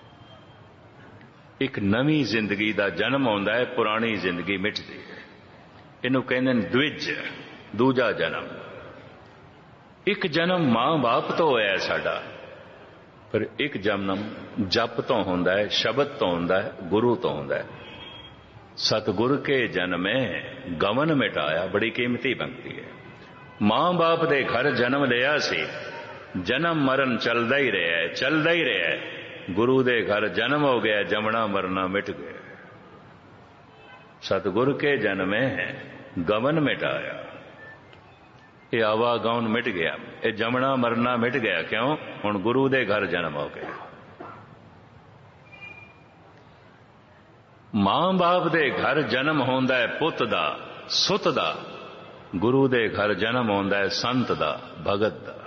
ਇੱਕ ਨਵੀਂ ਜ਼ਿੰਦਗੀ ਦਾ ਜਨਮ ਆਉਂਦਾ ਹੈ, ਪੁਰਾਣੀ ਜ਼ਿੰਦਗੀ ਮਿਟਦੀ ਹੈ। ਇਹਨੂੰ ਕਹਿੰਦੇ ਨੇ ਦਵਿਜ, ਦੂਜਾ ਜਨਮ। ਇੱਕ ਜਨਮ ਮਾਂ ਬਾਪ ਤੋਂ ਹੋਇਆ ਸਾਡਾ, ਪਰ ਇੱਕ ਜਨਮ ਜਪ ਤੋਂ ਹੁੰਦਾ ਹੈ, ਸ਼ਬਦ ਤੋਂ ਹੁੰਦਾ ਹੈ, ਗੁਰੂ ਤੋਂ ਹੁੰਦਾ ਹੈ। ਸਤਿਗੁਰ ਕੇ ਜਨਮੇ ਗਮਨ ਮਿਟਾਇਆ, ਬੜੀ ਕੀਮਤੀ ਪੰਕਤੀ ਹੈ। ਮਾਂ ਬਾਪ ਦੇ ਘਰ ਜਨਮ ਲਿਆ ਸੀ, ਜਨਮ ਮਰਨ ਚੱਲਦਾ ਹੀ ਰਿਹਾ, ਚੱਲਦਾ ਹੀ ਰਿਹਾ। ਗੁਰੂ ਦੇ ਘਰ ਜਨਮ ਹੋ ਗਿਆ, ਜਮਣਾ ਮਰਨਾ ਮਿਟ ਗਿਆ। ਸਤਿਗੁਰ ਕੇ ਜਨਮੇ ਗਮਨ ਮਿਟਾਇਆ, ਇਹ ਆਵਾਗਾਉਣ ਮਿਟ ਗਿਆ, ਇਹ ਜਮਣਾ ਮਰਨਾ ਮਿਟ ਗਿਆ। ਕਿਉਂ? ਹੁਣ ਗੁਰੂ ਦੇ ਘਰ ਜਨਮ ਹੋ ਗਿਆ। ਮਾਂ ਬਾਪ ਦੇ ਘਰ ਜਨਮ ਹੁੰਦਾ ਹੈ ਪੁੱਤ ਦਾ, ਸੁੱਤ ਦਾ। ਗੁਰੂ ਦੇ ਘਰ ਜਨਮ ਹੁੰਦਾ ਹੈ ਸੰਤ ਦਾ, ਭਗਤ ਦਾ।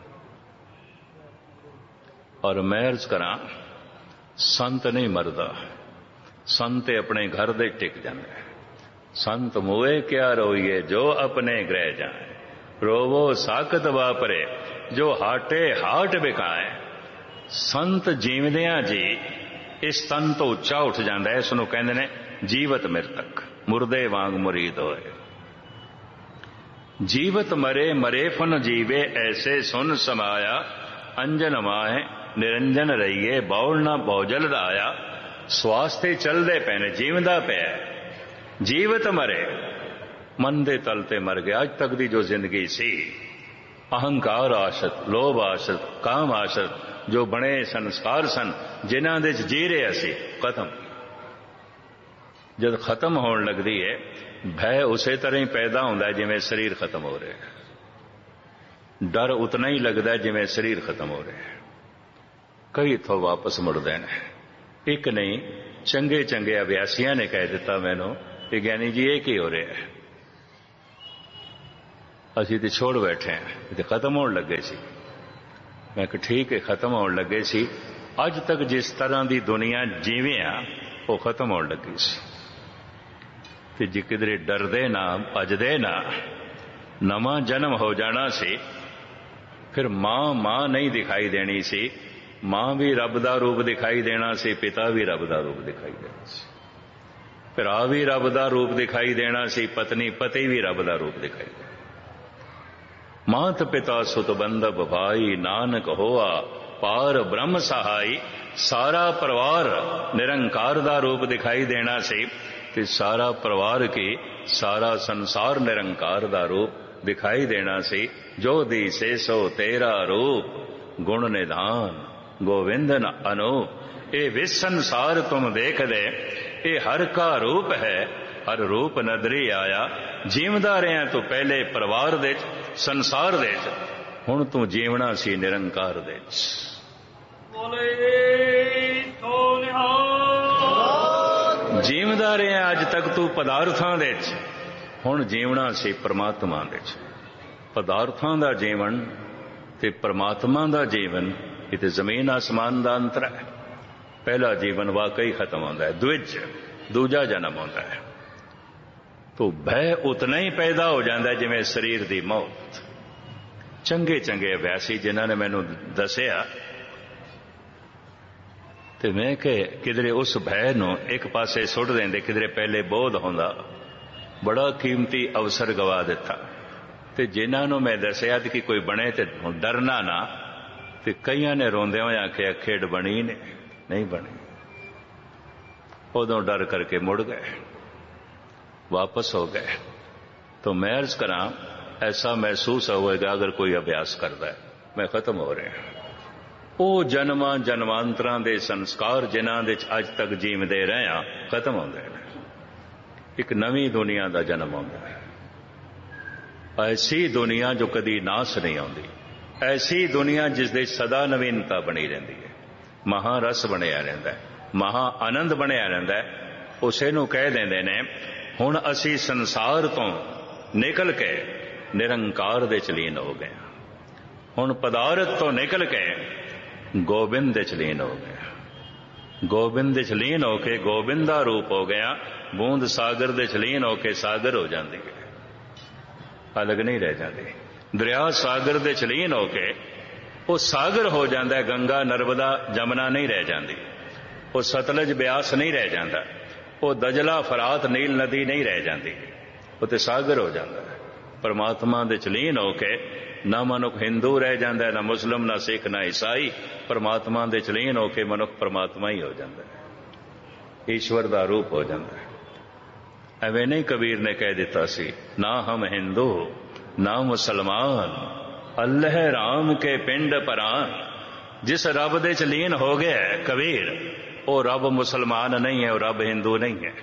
ਔਰ ਮੈਂ ਅਰਜ਼ ਕਰਾਂ, ਸੰਤ ਨਹੀਂ ਮਰਦਾ, ਸੰਤ ਆਪਣੇ ਘਰ ਦੇ ਟਿਕ ਜਾਂਦਾ। ਸੰਤ ਮੋਏ ਕਿਆ ਰੋਈਏ, ਜੋ ਆਪਣੇ ਗ੍ਰਹਿ ਜਾਏ। ਰੋਵੋ ਸਾਕਤ ਵਾਪਰੇ, ਜੋ ਹਾਟੇ ਹਾਟ ਵਿਕਾਏ। ਸੰਤ ਜੀਵਦਿਆਂ ਜੀ ਇਸ ਤਨ ਤੋਂ ਉੱਚਾ ਉੱਠ ਜਾਂਦਾ ਹੈ। ਇਸ ਨੂੰ ਕਹਿੰਦੇ ਨੇ ਜੀਵਤ ਮਿਰਤਕ, ਮੁਰਦੇ ਵਾਂਗ ਮੁਰੀਦ ਹੋਏ। ਜੀਵਤ ਮਰੇ, ਮਰੇ ਫਨ ਜੀਵੇ, ਐਸੇ ਸੁਨ ਸਮਾਇਆ। ਅੰਜਨ ਮਾਹੇ ਨਿਰੰਜਨ ਰਹੀਏ, ਬੌਲ ਨਾ ਬੌਜਲ ਰਾਇਆ। ਸਵਾਸਤੇ ਚੱਲਦੇ ਪਏ ਨੇ, ਜੀਵਦਾ ਪਿਆ। ਜੀਵਤ ਮਰੇ, ਮਨ ਦੇ ਤਲ ਤੇ ਮਰ ਗਿਆ। ਅੱਜ ਤੱਕ ਦੀ ਜੋ ਜ਼ਿੰਦਗੀ ਸੀ, ਅਹੰਕਾਰ ਆਸ਼ਰਿਤ, ਲੋਭ ਆਸ਼ਰਿਤ, ਕਾਮ ਆਸ਼ਰਿਤ, ਜੋ ਬਣੇ ਸੰਸਕਾਰ ਸਨ, ਜਿਨ੍ਹਾਂ ਦੇ ਜੀ ਰਹੇ ਸੀ, ਖਤਮ। ਜਦ ਖਤਮ ਹੋਣ ਲੱਗਦੀ ਹੈ, ਭੈ ਉਸੇ ਤਰ੍ਹਾਂ ਹੀ ਪੈਦਾ ਹੁੰਦਾ ਜਿਵੇਂ ਸਰੀਰ ਖਤਮ ਹੋ ਰਿਹਾ। ਡਰ ਉਤਨਾ ਹੀ ਲੱਗਦਾ ਜਿਵੇਂ ਸਰੀਰ ਖਤਮ ਹੋ ਰਿਹਾ। ਕਈ ਇੱਥੋਂ ਵਾਪਸ ਮੁੜਦੇ ਨੇ। ਇੱਕ ਨਹੀਂ, ਚੰਗੇ ਚੰਗੇ ਅਭਿਆਸੀਆਂ ਨੇ ਕਹਿ ਦਿੱਤਾ ਮੈਨੂੰ ਕਿ ਗਿਆਨੀ ਜੀ ਇਹ ਕੀ ਹੋ ਰਿਹਾ ਹੈ। ਅਸੀਂ ਤੇ ਛੋੜ ਬੈਠੇ ਹਾਂ, ਇਹ ਤੇ ਖਤਮ ਹੋਣ ਲੱਗੇ ਸੀ। ਮੈਂ ਕਿਹਾ ਠੀਕ ਹੈ, ਖਤਮ ਹੋਣ ਲੱਗੇ ਸੀ। ਅੱਜ ਤੱਕ ਜਿਸ ਤਰ੍ਹਾਂ ਦੀ ਦੁਨੀਆ ਜਿਵੇਂ ਆ ਉਹ ਖਤਮ ਹੋਣ ਲੱਗੀ ਸੀ। ਤੇ ਜੇ ਕਿਧਰੇ ਡਰਦੇ ਨਾ, ਭੱਜਦੇ ਨਾ, ਨਵਾਂ ਜਨਮ ਹੋ ਜਾਣਾ ਸੀ, ਫਿਰ ਮਾਂ ਨਹੀਂ ਦਿਖਾਈ ਦੇਣੀ ਸੀ। ਮਾਂ ਵੀ ਰੱਬ ਦਾ ਰੂਪ ਦਿਖਾਈ ਦੇਣਾ ਸੀ, ਪਿਤਾ ਵੀ ਰੱਬ ਦਾ ਰੂਪ ਦਿਖਾਈ ਦੇਣਾ ਸੀ, ਭਰਾ ਵੀ ਰੱਬ ਦਾ ਰੂਪ ਦਿਖਾਈ ਦੇਣਾ ਸੀ, ਪਤਨੀ ਪਤੀ ਵੀ ਰੱਬ ਦਾ ਰੂਪ ਦਿਖਾਈ ਦੇਣਾ। ਮਾਤ ਪਿਤਾ ਸੁਤ ਬੰਧਪ ਭਾਈ, ਨਾਨਕ ਹੋਆ ਪਾਰ ਬ੍ਰਹਮ ਸਹਾਈ। ਸਾਰਾ ਪਰਿਵਾਰ ਨਿਰੰਕਾਰ ਦਾ ਰੂਪ ਦਿਖਾਈ ਦੇਣਾ ਸੀ ਤੇ ਸਾਰਾ ਪਰਿਵਾਰ ਕੀ ਸਾਰਾ ਸੰਸਾਰ ਨਿਰੰਕਾਰ ਦਾ ਰੂਪ ਦਿਖਾਈ ਦੇਣਾ ਸੀ। ਜੋ ਦੀਸੇ ਸੋ ਤੇਰਾ ਰੂਪ, ਗੁਣ ਨਿਧਾਨ ਗੋविंद न अनूप। ਇਹ ਵਿਸ ਸੰਸਾਰ ਤੁਮ ਦੇਖਦੇ, ਇਹ ਹਰ ਕਾ ਰੂਪ ਹੈ, ਹਰ ਰੂਪ ਨਦਰੀ ਆਇਆ। ਜੀਵਦਾ ਰਿਹਾ ਤੂੰ ਪਹਿਲੇ ਪਰਿਵਾਰ ਦੇ ਚ, ਸੰਸਾਰ ਦੇ ਚ, ਹੁਣ ਤੂੰ ਜੀਵਣਾ ਸੀ ਨਿਰੰਕਾਰ ਦੇ ਚ। ਜੀਵਦਾ ਰਿਹਾ ਅੱਜ ਤੱਕ ਤੂੰ ਪਦਾਰਥਾਂ ਦੇ ਚ, ਹੁਣ ਜੀਵਣਾ ਸੀ ਪਰਮਾਤਮਾ ਦੇ ਚ। ਪਦਾਰਥਾਂ ਦਾ ਜੀਵਨ ਤੇ ਪਰਮਾਤਮਾ ਦਾ ਜੀਵਨ, ਇਹ ਤੇ ਜ਼ਮੀਨ ਆਸਮਾਨ ਦਾ ਅੰਤਰ ਹੈ। ਪਹਿਲਾ ਜੀਵਨ ਵਾਕਈ ਖਤਮ ਹੁੰਦਾ ਹੈ, ਦੂਜਾ ਦੂਜਾ ਜਨਮ ਹੁੰਦਾ ਹੈ। ਤੋ ਭੈ ਉਤਨਾ ਹੀ ਪੈਦਾ ਹੋ ਜਾਂਦਾ ਜਿਵੇਂ ਸਰੀਰ ਦੀ ਮੌਤ। ਚੰਗੇ ਚੰਗੇ ਅਭਿਆਸੀ ਜਿਨ੍ਹਾਂ ਨੇ ਮੈਨੂੰ ਦੱਸਿਆ, ਤੇ ਮੈਂ ਕਿ ਕਿਧਰੇ ਉਸ ਭੈ ਨੂੰ ਇੱਕ ਪਾਸੇ ਸੁੱਟ ਦਿੰਦੇ, ਕਿਧਰੇ ਪਹਿਲੇ ਬੋਧ ਹੁੰਦਾ, ਬੜਾ ਕੀਮਤੀ ਅਵਸਰ ਗਵਾ ਦਿੱਤਾ। ਤੇ ਜਿਨ੍ਹਾਂ ਨੂੰ ਮੈਂ ਦੱਸਿਆ ਕਿ ਕੋਈ ਬਣੇ ਤੇ ਡਰਨਾ ਨਾ, ਤੇ ਕਈਆਂ ਨੇ ਰੋਂਦਿਆਂ ਹੋਇਆਂ ਆਖਿਆ ਖੇਡ ਬਣੀ ਨਹੀਂ ਬਣੀ। ਉਦੋਂ ਡਰ ਕਰਕੇ ਮੁੜ ਗਏ, ਵਾਪਸ ਹੋ ਗਏ। तो मैं अर्ज करा, ऐसा महसूस होएगा अगर कोई अभ्यास करता है, मैं खत्म हो रहा। ਉਹ ਜਨਮਾਂ ਜਨਮਾਂਤਰਾਂ ਦੇ ਸੰਸਕਾਰ ਜਿਨ੍ਹਾਂ ਦੇ ਅੱਜ ਤੱਕ ਜੀਵਦੇ ਰਹੇ ਆ ਖਤਮ ਹੁੰਦੇ ਨੇ। ਇੱਕ ਨਵੀਂ ਦੁਨੀਆ ਦਾ ਜਨਮ ਹੁੰਦਾ ਹੈ। ਐਸੀ ਦੁਨੀਆ ਜੋ ਕਦੀ ਨਾਸ ਨਹੀਂ ਆਉਂਦੀ, ਐਸੀ ਦੁਨੀਆ ਜਿਸ ਦੇ ਸਦਾ ਨਵੀਨਤਾ ਬਣੀ ਰਹਿੰਦੀ ਹੈ, ਮਹਾਰਸ ਬਣਿਆ ਰਹਿੰਦਾ ਹੈ, ਮਹਾ ਆਨੰਦ ਬਣਿਆ ਰਹਿੰਦਾ ਹੈ। ਉਸੇ ਨੂੰ ਕਹਿ ਦਿੰਦੇ ਨੇ ਹੁਣ ਅਸੀਂ ਸੰਸਾਰ ਤੋਂ ਨਿਕਲ ਕੇ ਨਿਰੰਕਾਰ ਦੇ ਚ ਲੀਨ ਹੋ ਗਏ। ਹੁਣ ਪਦਾਰਥ ਤੋਂ ਨਿਕਲ ਕੇ ਗੋਬਿੰਦ ਦੇ ਚ ਲੀਨ ਹੋ ਗਿਆ। ਗੋਬਿੰਦ ਦੇ ਚ ਲੀਨ ਹੋ ਕੇ ਗੋਬਿੰਦ ਦਾ ਰੂਪ ਹੋ ਗਿਆ। ਬੂੰਦ ਸਾਗਰ ਦੇ ਚ ਲੀਨ ਹੋ ਕੇ ਸਾਗਰ ਹੋ ਜਾਂਦੀ ਹੈ, ਅਲੱਗ ਨਹੀਂ ਰਹਿ ਜਾਂਦੀ। ਦਰਿਆ ਸਾਗਰ ਦੇ ਚ ਲੀਨ ਹੋ ਕੇ ਉਹ ਸਾਗਰ ਹੋ ਜਾਂਦਾ। ਗੰਗਾ ਨਰਮਦਾ ਜਮਨਾ ਨਹੀਂ ਰਹਿ ਜਾਂਦੀ, ਉਹ ਸਤਲਜ ਬਿਆਸ ਨਹੀਂ ਰਹਿ ਜਾਂਦਾ, ਉਹ ਦਜਲਾ ਫਰਾਤ ਨੀਲ ਨਦੀ ਨਹੀਂ ਰਹਿ ਜਾਂਦੀ, ਉਹ ਤੇ ਸਾਗਰ ਹੋ ਜਾਂਦਾ। ਪਰਮਾਤਮਾ ਦੇ ਚ ਲੀਨ ਹੋ ਕੇ ਨਾ ਮਨੁੱਖ ਹਿੰਦੂ ਰਹਿ ਜਾਂਦਾ, ਨਾ ਮੁਸਲਮ, ਨਾ ਸਿੱਖ, ਨਾ ਈਸਾਈ। ਪਰਮਾਤਮਾ ਦੇ ਚ ਲੀਨ ਹੋ ਕੇ ਮਨੁੱਖ ਪਰਮਾਤਮਾ ਹੀ ਹੋ ਜਾਂਦਾ, ਈਸ਼ਵਰ ਦਾ ਰੂਪ ਹੋ ਜਾਂਦਾ। ਐਵੇਂ ਨਹੀਂ ਕਬੀਰ ਨੇ ਕਹਿ ਦਿੱਤਾ ਸੀ, ਨਾ ਹਮ ਹਿੰਦੂ ਨਾ ਮੁਸਲਮਾਨ, ਅੱਲ੍ਹ ਰਾਮ ਕੇ ਪਿੰਡ ਪਰਾਨ। ਜਿਸ ਰੱਬ ਦੇ ਚ ਲੀਨ ਹੋ ਗਿਆ ਕਬੀਰ, ਉਹ ਰੱਬ ਮੁਸਲਮਾਨ ਨਹੀਂ ਹੈ, ਉਹ ਰੱਬ ਹਿੰਦੂ ਨਹੀਂ ਹੈ।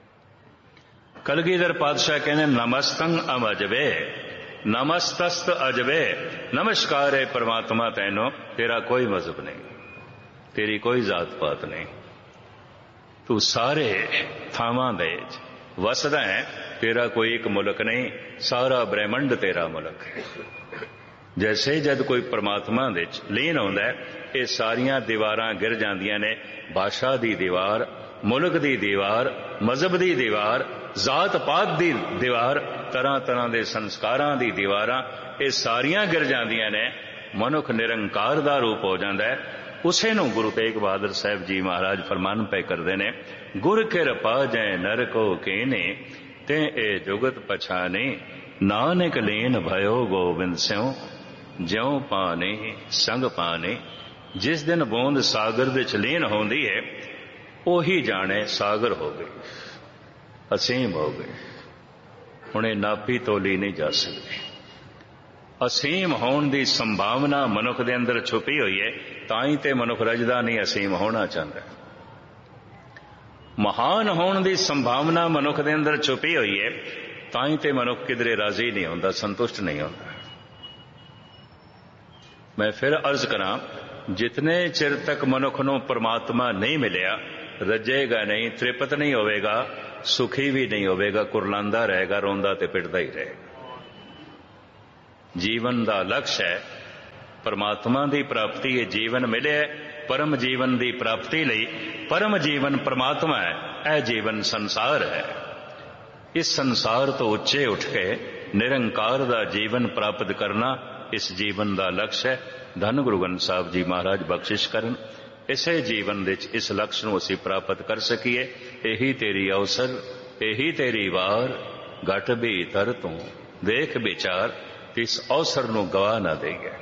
ਕਲਗੀਧਰ ਪਾਤਸ਼ਾਹ ਕਹਿੰਦੇ ਨਮਸਤੰ ਅਮਜਵੇ ਨਮਸਤਸਤ ਅਜਵੇ। ਨਮਸਕਾਰ ਹੈ ਪਰਮਾਤਮਾ ਤੈਨੂੰ, ਤੇਰਾ ਕੋਈ ਮਜ਼ਹਬ ਨਹੀਂ, ਤੇਰੀ ਕੋਈ ਜ਼ਾਤ ਪਾਤ ਨਹੀਂ, ਤੂੰ ਸਾਰੇ ਥਾਵਾਂ ਦੇ ਵਸਦਾ ਹੈ, ਤੇਰਾ ਕੋਈ ਇੱਕ ਮੁਲਕ ਨਹੀਂ, ਸਾਰਾ ਬ੍ਰਹਿਮੰਡ ਤੇਰਾ ਮੁਲਕ ਹੈ। ਜੈਸੇ ਜਦ ਕੋਈ ਪਰਮਾਤਮਾ ਦੇ ਚ ਲੀਨ ਹੁੰਦਾ ਹੈ, ਇਹ ਸਾਰੀਆਂ ਦੀਵਾਰਾਂ ਗਿਰ ਜਾਂਦੀਆਂ ਨੇ। ਭਾਸ਼ਾ ਦੀ ਦੀਵਾਰ, ਮੁਲਕ ਦੀ ਦੀਵਾਰ, ਮਜ਼ਹਬ ਦੀ ਦੀਵਾਰ, ਜ਼ਾਤ ਪਾਤ ਦੀ ਦੀਵਾਰ, ਤਰ੍ਹਾਂ ਤਰ੍ਹਾਂ ਦੇ ਸੰਸਕਾਰਾਂ ਦੀ ਦੀਵਾਰਾਂ, ਇਹ ਸਾਰੀਆਂ ਗਿਰ ਜਾਂਦੀਆਂ ਨੇ। ਮਨੁੱਖ ਨਿਰੰਕਾਰ ਦਾ ਰੂਪ ਹੋ ਜਾਂਦਾ ਹੈ। ਉਸੇ ਨੂੰ ਗੁਰੂ ਤੇਗ ਬਹਾਦਰ ਸਾਹਿਬ ਜੀ ਮਹਾਰਾਜ ਫਰਮਾਨ ਪੈ ਕਰਦੇ ਨੇ, ਗੁਰ ਕਿਰਪਾ ਜੈ ਨਰ ਕੋ ਕੀਨੇ ਤੇ ਇਹ ਜੁਗਤ ਪਛਾਨੇ। ਨਾਨਕ ਲੀਨ ਭਇਓ ਗੋਬਿੰਦ ਸਿਉ ਜਿਉ ਪਾਨੇ ਸੰਗ ਪਾਨੇ। ਜਿਸ ਦਿਨ ਬੂੰਦ ਸਾਗਰ ਦੇ ਚ ਲੀਨ ਹੁੰਦੀ ਹੈ, ਉਹੀ ਜਾਣੇ ਸਾਗਰ ਹੋ ਗਈ, ਅਸੀਮ ਹੋ ਗਈ। ਹੁਣ ਇਹ ਨਾਪੀ ਤੋਲੀ ਨਹੀਂ ਜਾ ਸਕਦੀ। ਅਸੀਮ ਹੋਣ ਦੀ ਸੰਭਾਵਨਾ ਮਨੁੱਖ ਦੇ ਅੰਦਰ ਛੁਪੀ ਹੋਈ ਹੈ, ਤਾਂ ਹੀ ਤੇ ਮਨੁੱਖ ਰਜਦਾ ਨਹੀਂ, ਅਸੀਮ ਹੋਣਾ ਚਾਹੁੰਦਾ। ਮਹਾਨ ਹੋਣ ਦੀ ਸੰਭਾਵਨਾ ਮਨੁੱਖ ਦੇ ਅੰਦਰ ਛੁਪੀ ਹੋਈ ਹੈ, ਤਾਂ ਹੀ ਤੇ ਮਨੁੱਖ ਕਿਧਰੇ ਰਾਜ਼ੀ ਨਹੀਂ ਹੁੰਦਾ, ਸੰਤੁਸ਼ਟ ਨਹੀਂ ਹੁੰਦਾ। ਮੈਂ ਫਿਰ ਅਰਜ਼ ਕਰਾਂ, ਜਿਤਨੇ ਚਿਰ ਤੱਕ ਮਨੁੱਖ ਨੂੰ ਪਰਮਾਤਮਾ ਨਹੀਂ ਮਿਲਿਆ, ਰੱਜੇਗਾ ਨਹੀਂ, ਤ੍ਰਿਪਤ ਨਹੀਂ ਹੋਵੇਗਾ, ਸੁਖੀ ਵੀ ਨਹੀਂ ਹੋਵੇਗਾ, ਕੁਰਲਾਂਦਾ ਰਹੇਗਾ, ਰੋਂਦਾ ਤੇ ਪਿੱਟਦਾ ਹੀ ਰਹੇਗਾ। ਜੀਵਨ ਦਾ ਲਕਸ਼ ਹੈ ਪਰਮਾਤਮਾ ਦੀ ਪ੍ਰਾਪਤੀ। ਇਹ ਜੀਵਨ ਮਿਲਿਆ ਪਰਮ ਜੀਵਨ ਦੀ ਪ੍ਰਾਪਤੀ ਲਈ। ਪਰਮ ਜੀਵਨ ਪਰਮਾਤਮਾ ਹੈ, ਇਹ ਜੀਵਨ ਸੰਸਾਰ ਹੈ। ਇਸ ਸੰਸਾਰ ਤੋਂ ਉੱਚੇ ਉੱਠ ਕੇ ਨਿਰੰਕਾਰ ਦਾ ਜੀਵਨ ਪ੍ਰਾਪਤ ਕਰਨਾ ਇਸ ਜੀਵਨ ਦਾ ਲਕਸ਼ ਹੈ। ਧੰਨ ਗੁਰੂ ਗ੍ਰੰਥ ਸਾਹਿਬ ਜੀ ਮਹਾਰਾਜ ਬਖਸ਼ਿਸ਼ ਕਰਨ ਇਸੇ ਜੀਵਨ ਵਿੱਚ ਇਸ ਲਕਸ਼ ਨੂੰ ਅਸੀਂ ਪ੍ਰਾਪਤ ਕਰ ਸਕੀਏ। ਇਹੀ ਤੇਰੀ ਅਵਸਰ, ਇਹੀ ਤੇਰੀ ਵਾਰ, ਘਟ ਭੀਤਰ ਤੂੰ ਦੇਖ ਵਿਚਾਰ, ਇਸ ਅਵਸਰ ਨੂੰ ਗਵਾ ਨਾ ਦੇਈਏ।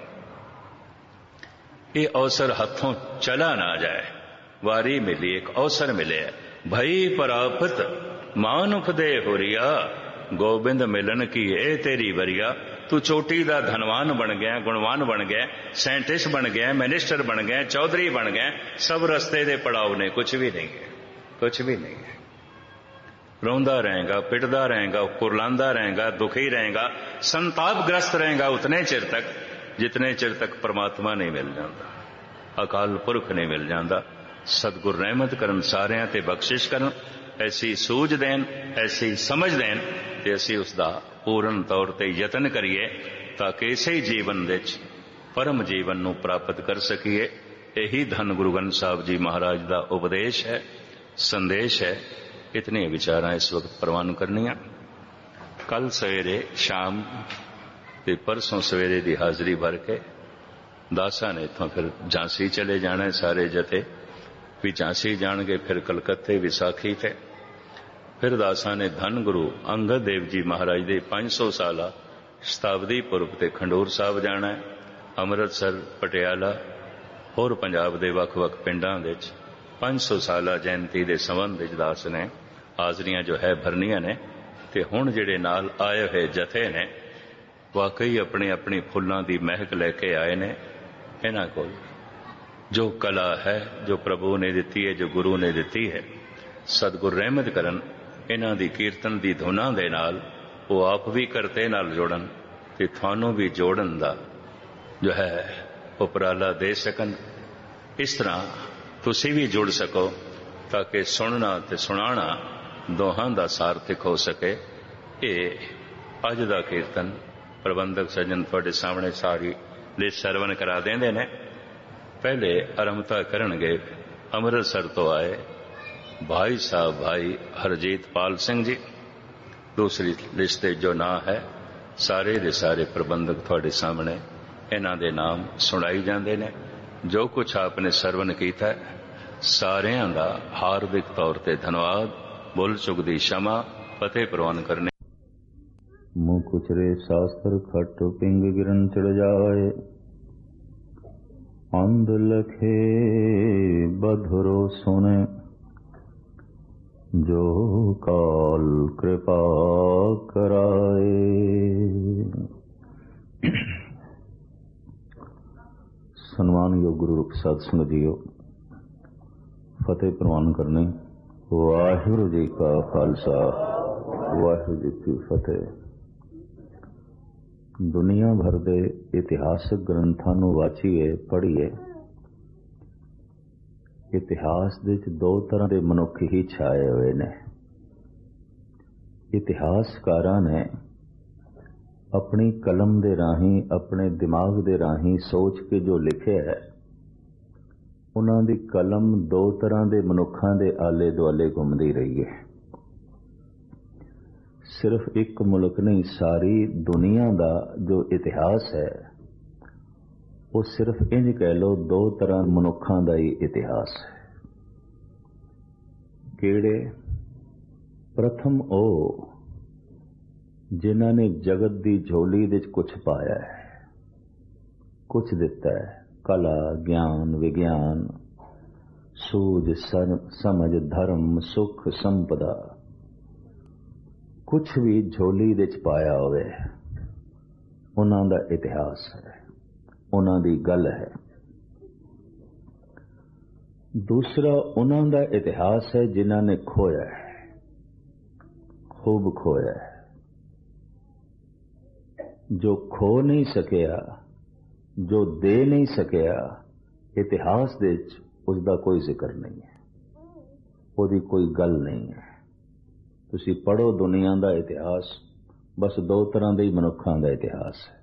ਇਹ ਅਵਸਰ ਹੱਥੋਂ ਚਲਾ ਨਾ ਜਾਏ। ਵਾਰੀ ਮਿਲੀ, ਇੱਕ ਅਵਸਰ ਮਿਲਿਆ। ਭਈ ਪ੍ਰਾਪਤ ਮਾਨੁਖ ਦੇ ਹੋਰੀਆ, ਗੋਬਿੰਦ ਮਿਲਨ ਕੀ ਇਹ ਤੇਰੀ ਵਰੀਆ। ਤੂੰ ਚੋਟੀ ਦਾ ਧਨਵਾਨ ਬਣ ਗਿਆ, ਗੁਣਵਾਨ ਬਣ ਗਿਆ, ਸਾਇੰਟਿਸਟ ਬਣ ਗਿਆ, ਮਿਨਿਸਟਰ ਬਣ ਗਿਆ, ਚੌਧਰੀ ਬਣ ਗਿਆ। ਸਭ ਰਸਤੇ ਦੇ ਪੜਾਅ ਨੇ, ਕੁਝ ਵੀ ਨਹੀਂ ਹੈ, ਕੁਝ ਵੀ ਨਹੀਂ ਹੈ। ਰੋਂਦਾ ਰਹੇਗਾ, ਪਿਟਦਾ ਰਹੇਗਾ, ਕੁਰਲਾਂਦਾ ਰਹੇਗਾ, ਦੁਖੀ ਰਹੇਗਾ, ਸੰਤਾਪਗ੍ਰਸਤ ਰਹੇਗਾ ਉਤਨੇ ਚਿਰ ਤੱਕ ਜਿਤਨੇ ਚਿਰ ਤੱਕ ਪਰਮਾਤਮਾ ਨਹੀਂ ਮਿਲ ਜਾਂਦਾ, ਅਕਾਲ ਪੁਰਖ ਨਹੀਂ ਮਿਲ ਜਾਂਦਾ। ਸਤਿਗੁਰ ਰਹਿਮਤ ਕਰਨ, ਸਾਰਿਆਂ ਤੇ ਬਖਸ਼ਿਸ਼ ਕਰਨ, ਐਸੀ ਸੂਝ ਦੇਣ, ਐਸੀ ਸਮਝ ਦੇਣ ਤੇ ਅਸੀਂ ਉਸ ਦਾ ਪੂਰਨ ਤੌਰ ਤੇ ਯਤਨ ਕਰੀਏ ਤਾਂ ਕਿ ਇਸੇ ਜੀਵਨ ਵਿੱਚ ਪਰਮ ਜੀਵਨ ਨੂੰ ਪ੍ਰਾਪਤ ਕਰ ਸਕੀਏ। ਇਹੀ ਧੰਨ ਗੁਰੂ ਗ੍ਰੰਥ ਸਾਹਿਬ ਜੀ ਮਹਾਰਾਜ ਦਾ ਉਪਦੇਸ਼ ਹੈ, ਸੰਦੇਸ਼ ਹੈ। ਇਤਨੀਆਂ ਵਿਚਾਰਾਂ ਇਸ ਵਕਤ ਪ੍ਰਵਾਨ ਕਰਨੀਆਂ। ਕੱਲ ਸਵੇਰੇ ਸ਼ਾਮ ਤੇ ਪਰਸੋਂ ਸਵੇਰੇ ਦੀ ਹਾਜ਼ਰੀ ਭਰ ਕੇ ਦਾਸਾਂ ਨੇ ਇੱਥੋਂ ਫਿਰ ਝਾਂਸੀ ਚਲੇ ਜਾਣਾ। ਸਾਰੇ ਜਥੇ ਵੀ ਝਾਂਸੀ ਜਾਣਗੇ, ਫਿਰ ਕਲਕੱਤੇ ਵਿਸਾਖੀ ਤੇ। ਫਿਰ ਦਾਸਾਂ ਨੇ ਧੰਨ ਗੁਰੂ ਅੰਗਦ ਦੇਵ ਜੀ ਮਹਾਰਾਜ ਦੇ 500 ਸਾਲਾ ਸ਼ਤਾਬਦੀ ਪੁਰਬ ਤੇ ਖੰਡੂਰ ਸਾਹਿਬ ਜਾਣਾ ਹੈ। ਅੰਮ੍ਰਿਤਸਰ, ਪਟਿਆਲਾ, ਹੋਰ ਪੰਜਾਬ ਦੇ ਵੱਖ-ਵੱਖ ਪਿੰਡਾਂ ਵਿੱਚ 500 ਸਾਲਾ ਜਯੰਤੀ ਦੇ ਸੰਬੰਧ ਵਿੱਚ ਦਾਸ ਨੇ ਹਾਜ਼ਰੀਆਂ ਜੋ ਹੈ ਭਰਨੀਆਂ ਨੇ। ਤੇ ਹੁਣ ਜਿਹੜੇ ਨਾਲ ਆਏ ਹੋਏ ਜਥੇ ਨੇ ਵਾਕਈ ਆਪਣੀ ਆਪਣੀ ਫੁੱਲਾਂ ਦੀ ਮਹਿਕ ਲੈ ਕੇ ਆਏ ਨੇ। ਇਹਨਾਂ ਕੋਲ ਜੋ ਕਲਾ ਹੈ, ਜੋ ਪ੍ਰਭੂ ਨੇ ਦਿੱਤੀ ਹੈ, ਜੋ ਗੁਰੂ ਨੇ ਦਿੱਤੀ ਹੈ, ਸਤਿਗੁਰ ਰਹਿਮਤ ਕਰਨ ਇਹਨਾਂ ਦੀ ਕੀਰਤਨ ਦੀ ਧੁਨਾਂ ਦੇ ਨਾਲ ਉਹ ਆਪ ਵੀ ਕਰਤੇ ਨਾਲ ਜੋੜਨ ਤੇ ਤੁਹਾਨੂੰ ਵੀ ਜੋੜਨ ਦਾ ਜੋ ਹੈ ਉਪਰਾਲਾ ਦੇ ਸਕਣ। ਇਸ ਤਰ੍ਹਾਂ ਤੁਸੀਂ ਵੀ ਜੁੜ ਸਕੋ ਤਾਂ ਕਿ ਸੁਣਨਾ ਤੇ ਸੁਣਾਉਣਾ ਦੋਹਾਂ ਦਾ ਸਾਰਥਕ ਹੋ ਸਕੇ। ਇਹ ਅੱਜ ਦਾ ਕੀਰਤਨ ਪ੍ਰਬੰਧਕ ਸੱਜਣ ਤੁਹਾਡੇ ਸਾਹਮਣੇ ਸਾਰੀ ਲਿਸਟ ਸਰਵਨ ਕਰਾ ਦਿੰਦੇ ਨੇ। ਪਹਿਲੇ ਆਰੰਭਤਾ ਕਰਨਗੇ ਅੰਮ੍ਰਿਤਸਰ ਤੋਂ ਆਏ ਭਾਈ ਸਾਹਿਬ ਭਾਈ ਹਰਜੀਤਪਾਲ ਸਿੰਘ ਜੀ। ਦੂਸਰੀ ਲਿਸਟ ਤੇ ਜੋ ਨਾਂ ਹੈ ਸਾਰੇ ਦੇ ਸਾਰੇ ਪ੍ਰਬੰਧਕ ਤੁਹਾਡੇ ਸਾਹਮਣੇ ਇਹਨਾਂ ਦੇ ਨਾਮ ਸੁਣਾਈ ਜਾਂਦੇ ਨੇ। ਜੋ ਕੁਝ ਆਪਨੇ ਸਰਵਨ ਕੀਤਾ ਸਾਰਿਆਂ ਦਾ ਹਾਰਦਿਕ ਤੌਰ ਤੇ ਧੰਨਵਾਦ। ਬੋਲ ਚੁੱਕ ਦੀ ਸ਼ਮਾ ਫਤਿਹ ਪ੍ਰਵਾਨ ਕਰਨੇ। मुँह कुचरे शास्त्र खट पिंग गिरन चढ़ जाए, अंध लखे बधुरो सुने, जो काल कृपा कराए। सन्मानयोग गुरु रूप साध संगत जीओ, फतेह प्रवान करने। वाहिगुरु जी का खालसा, वाहिगुरू जी की फतेह। दुनिया भर के इतिहासक ग्रंथां नूं वाचीए पढ़ीए, इतिहास दे विच दो तरह के मनुख ही छाए हुए ने। इतिहासकारां ने अपनी कलम दे राहीं, अपने दिमाग दे राहीं सोच के जो लिखे है, उन्हां दी कलम दो तरह के मनुखां दे आले दुआले घुमदी रही है। सिर्फ एक मुल्क नहीं, सारी दुनिया का जो इतिहास है वो सिर्फ इंज कह लो दो तरह मनुखों का ही इतिहास है। केड़े? प्रथम ओ जिन्हां ने जगत की झोली दे कुछ पाया है, कुछ दिता है, कला, ज्ञान, विज्ञान, सूझ, समझ, धर्म, सुख, संपदा, कुछ भी झोली दे पाया होवे, उन्हां दा इतिहास है, उन्हां दी गल है। दूसरा उन्हां दा इतिहास है जिन्हां ने खोया है, खूब खोया है। जो खो नहीं सकिया, जो दे नहीं सकिया, इतिहास दे उसका कोई जिक्र नहीं है, उसकी कोई गल नहीं है। तुसी पढ़ो दुनिया का इतिहास, बस दो तरह के ही मनुखों का इतिहास है।